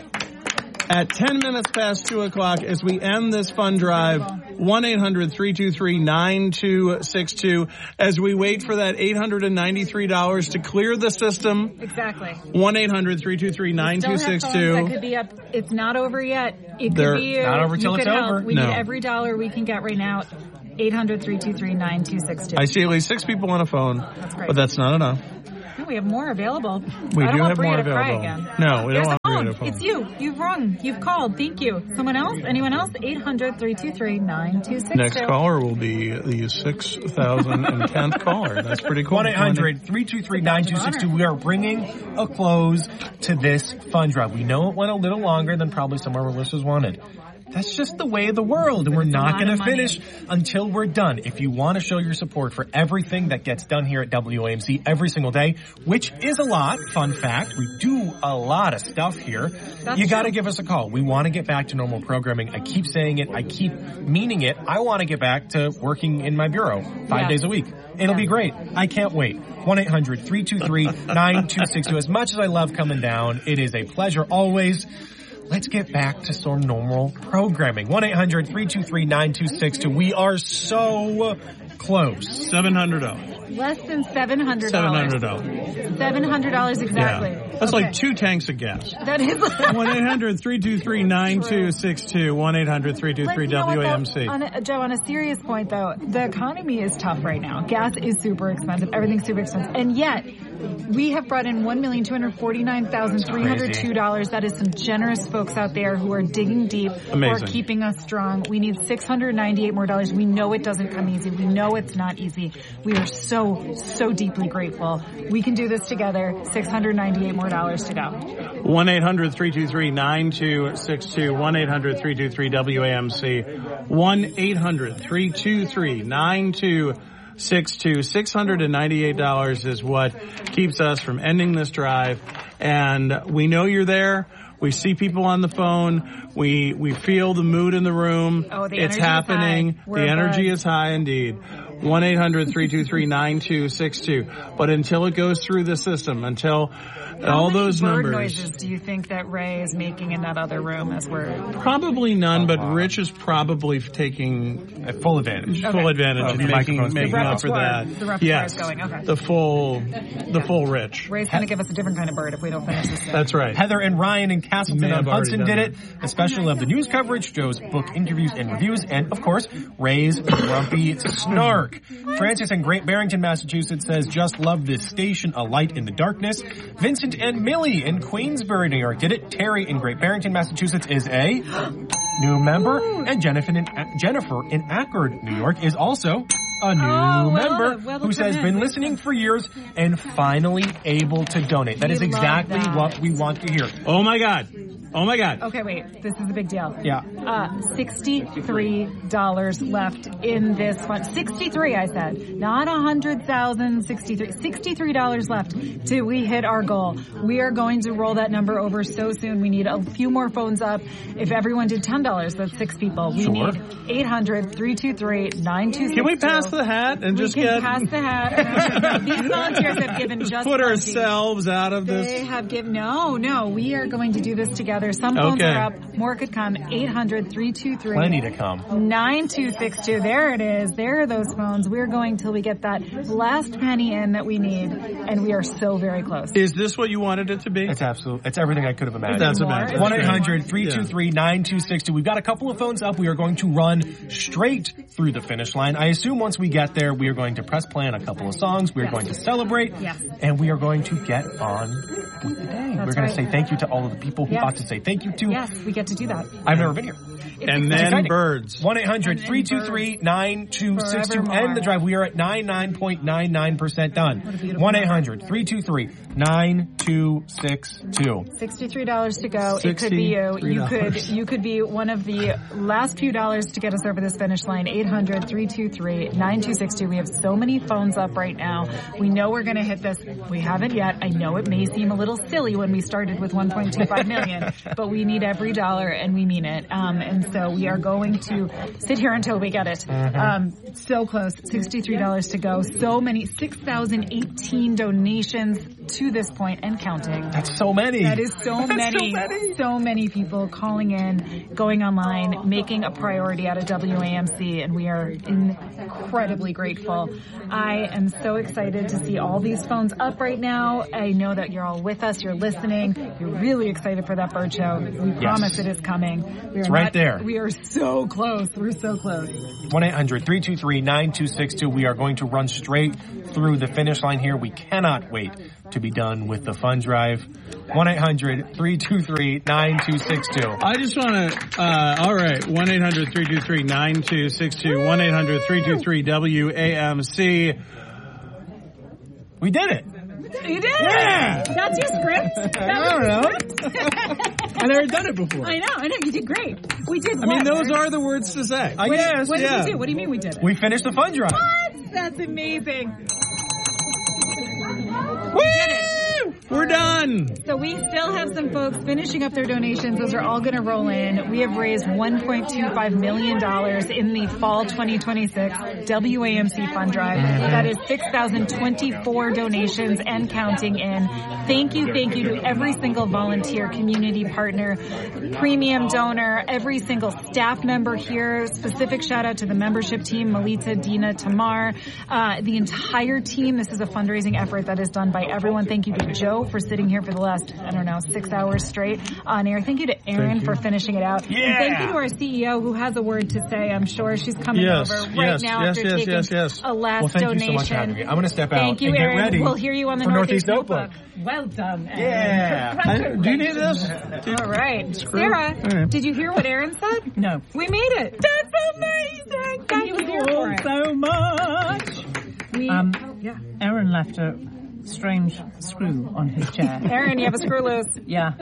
at ten minutes past two o'clock as we end this fund drive. one eight hundred three two three nine two six two as we wait for that eight hundred ninety-three dollars to clear the system. Exactly. one eight hundred three two three nine two six That two. could be up. It's not over yet. It They're could be not over you till could it's help. over. We No. need every dollar we can get right now. eight hundred three two three nine two six two. I see at least six people on a phone, That's great. but that's not enough. No, we have more available. We I don't do want have Bria more to cry available. again. No, we don't There's want a Bria phone. to phone. It's you. You've rung. You've called. Thank you. Someone else? Anyone else? eight hundred three two three nine two six two. Next caller will be the six thousand tenth caller. That's pretty cool. one eight hundred three two three nine two six two. We are bringing a close to this fund drive. We know it went a little longer than probably some of our listeners wanted. That's just the way of the world, and we're It's a not lot going to of money. finish until we're done. If you want to show your support for everything that gets done here at W A M C every single day, which is a lot, fun fact, we do a lot of stuff here, That's you got to true. give us a call. We want to get back to normal programming. I keep saying it. I keep meaning it. I want to get back to working in my bureau five Yeah. days a week. It'll be great. I can't wait. one eight hundred three two three nine two six two. As much as I love coming down, it is a pleasure always. Let's get back to some normal programming. one eight hundred three two three nine two six two. We are so close. seven hundred dollars. Less than seven hundred seven dollars. hundred dollars. seven hundred dollars exactly. Yeah. That's Okay. like two tanks of gas. That is one eight hundred three two three nine two six two. one eight hundred three two three But you know what, W A M though? C. On a, Joe, on a serious point, though, the economy is tough right now. Gas is super expensive. Everything's super expensive. And yet, we have brought in one million two hundred forty-nine thousand three hundred two dollars. That is some generous folks out there who are digging deep, who Amazing. are keeping us strong. We need six hundred ninety-eight more dollars. We know it doesn't come easy. We know it's not easy. We are so, so deeply grateful. We can do this together. six hundred ninety-eight more dollars to go. one eight hundred three two three nine two six two. one eight hundred three two three W A M C. one eight hundred three two three nine two six two. six hundred ninety-eight dollars is what keeps us from ending this drive. And we know you're there. We see people on the phone. We we feel the mood in the room. Oh, the it's energy is happening. high. We're The energy buzzed. is high indeed. one eight hundred three two three nine two six two. But until it goes through the system, until How all many those bird numbers. noises do you think that Ray is making in that other room as we're... Probably none, but Rich is probably taking At full advantage. full advantage Of and the making, microphones. making The up for repertoire- that. the repertoire yes, is going, okay. the full, the full Rich. Ray's going to give us a different kind of bird if we don't finish this thing. That's right. Heather and Ryan in Castleton May on have already Hudson done did it. A special of the news coverage, Joe's book interviews and reviews, and of course, Ray's grumpy snark. Francis in Great Barrington, Massachusetts says, just love this station, a light in the darkness. Vincent and Millie in Queensbury, New York did it. Terry in Great Barrington, Massachusetts is a new member. And Jennifer in, Jennifer in Accord, New York is also a new Oh, well, member well, who says, come in. been listening for years and finally able to donate. That We is love exactly that. what we want to hear. Oh my God. Oh my God. Okay, wait. This is a big deal. Yeah. Uh, sixty-three dollars left in this fund. sixty-three, I said. Not one hundred thousand, sixty-three. sixty-three dollars left till we hit our goal. We are going to roll that number over so soon. We need a few more phones up. If everyone did ten dollars, that's six people. We Sure. need eight hundred three two three nine two six two. Can we pass the hat and We just can get pass the hat. These volunteers have given just put plenty. ourselves out of They this? have given, no, no, we are going to do this together. together. Some phones Okay. are up. More could come. eight hundred, three two three, Plenty to come. nine two six two. There it is. There are those phones. We're going till we get that last penny in that we need, and we are so very close. Is this what you wanted it to be? It's absolute. It's everything I could have imagined. That's more? amazing. one eight hundred, three two three, nine two six two. We've got a couple of phones up. We are going to run straight through the finish line. I assume once we get there, we are going to press play on a couple of songs. We are Yes. going to celebrate. Yes. And we are going to get on with the day. We're going right. to say thank you to all of the people who Yeah. ought to say thank you to. Yes, we get to do that. I've never been here. And then exciting. birds. one eight hundred, three two three, nine two six two. Forevermore. End the drive. We are at ninety-nine point nine nine percent done. beautiful one eight hundred, three two three, nine two six two. Sixty-three dollars to go. It could be you. You could you could be one of the last few dollars to get us over this finish line. eight hundred, three two three, nine two six two. We have so many phones up right now. We know we're going to hit this. We haven't yet. I know it may seem a little silly when we started with one point two five million, but we need every dollar and we mean it. Um, and so we are going to sit here until we get it. Um, so close. sixty-three dollars to go. So many. six thousand eighteen donations to this point and counting. That's so many. That is so That's many, so many. so many people calling in, going online, making a priority out of W A M C, and we are incredibly grateful. I am so excited to see all these phones up right now. I know that you're all with us, you're listening, you're really excited for that bird show. We promise it is coming. We are It's right not- there. We are so close. We're so close. one eight hundred, three two three, nine two six two. We are going to run straight through the finish line here. We cannot wait to be done with the fun drive. one eight hundred, three two three, nine two six two. I just want to, uh, all right, one eight hundred, three two three, nine two six two, one eight hundred, three two three, W A M C. We did it. You did? Yeah. That's your script? I don't know. I've never done it before. I know, I know. You did great. We did I mean, what? those are the words to say. I guess. What did yeah. we do? What do you mean we did it? We finished the fun drive. What? That's amazing. Woo! We're done. So we still have some folks finishing up their donations. Those are all going to roll in. We have raised one point two five million dollars in the fall twenty twenty-six W A M C Fund Drive. That is six thousand twenty-four donations and counting in. Thank you, thank you to every single volunteer, community partner, premium donor, every single staff member here. Specific shout out to the membership team, Melita, Dina, Tamar, uh, the entire team. This is a fundraising effort that is done by everyone. Thank you to Joe for sitting here for the last, I don't know, six hours straight on air. Thank you to Erin for finishing it out. Yeah. And thank you to our C E O who has a word to say. I'm sure she's coming Yes, over right yes, now yes, after yes, taking yes, yes. a last Well, thank donation. you so much for having me. I'm going to step out Thank you, and Erin. get ready. We'll hear you on the for Northeast, Northeast Notebook. Well done, Erin. Yeah. I- do you need this? All right. Sarah, All right. did you hear what Erin said? No. We made it. That's amazing. Thank you here for it. so much. We, Um, yeah. Aaron left a strange screw on his chair. Erin, you have a screw loose. Yeah.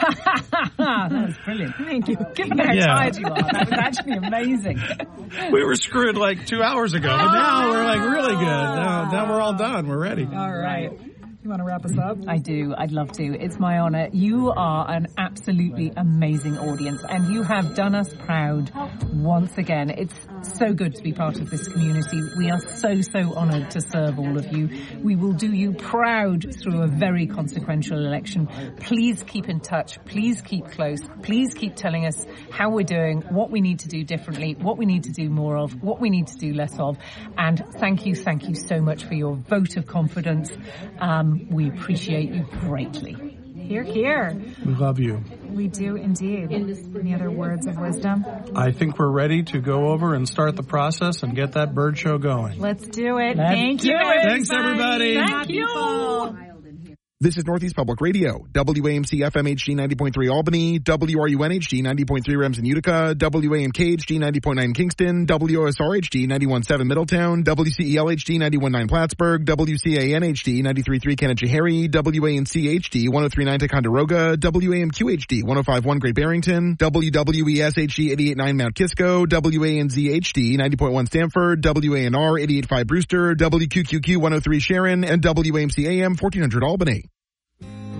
That was brilliant. Thank you. Give me how Yeah. tired you are. That was actually amazing. We were screwed like two hours ago, but now we're like really good. Now, now we're all done. We're ready. All right. You want to wrap us up? I do. I'd love to. It's my honor. You are an absolutely amazing audience, and you have done us proud once again. It's so good to be part of this community. We are so, so honored to serve all of you. We will do you proud through a very consequential election. Please keep in touch. Please keep close. Please keep telling us how we're doing, what we need to do differently, what we need to do more of, what we need to do less of. And thank you, thank you so much for your vote of confidence. Um, we appreciate you greatly. Here, here. We love you. We do indeed. Any other words of wisdom? I think we're ready to go over and start the process and get that bird show going. Let's do it. Let's Thank do you, it. Thanks, everybody. Thank you. This is Northeast Public Radio, W A M C F M H D ninety point three Albany, W R U N H D ninety point three Remsen Utica, W A M K H D ninety point nine Kingston, W O S R H D ninety-one point seven Middletown, W C E L H D ninety-one point nine Plattsburgh, W C A N H D ninety-three point three Canachahary, W A N C H D one oh three point nine Ticonderoga, W A M Q H D one oh five point one Great Barrington, W W E S H D eighty-eight point nine Mount Kisco, W A N Z H D ninety point one Stamford, W A N R eighty-eight point five Brewster, W Q Q Q one oh three Sharon, and W A M C A M fourteen hundred Albany.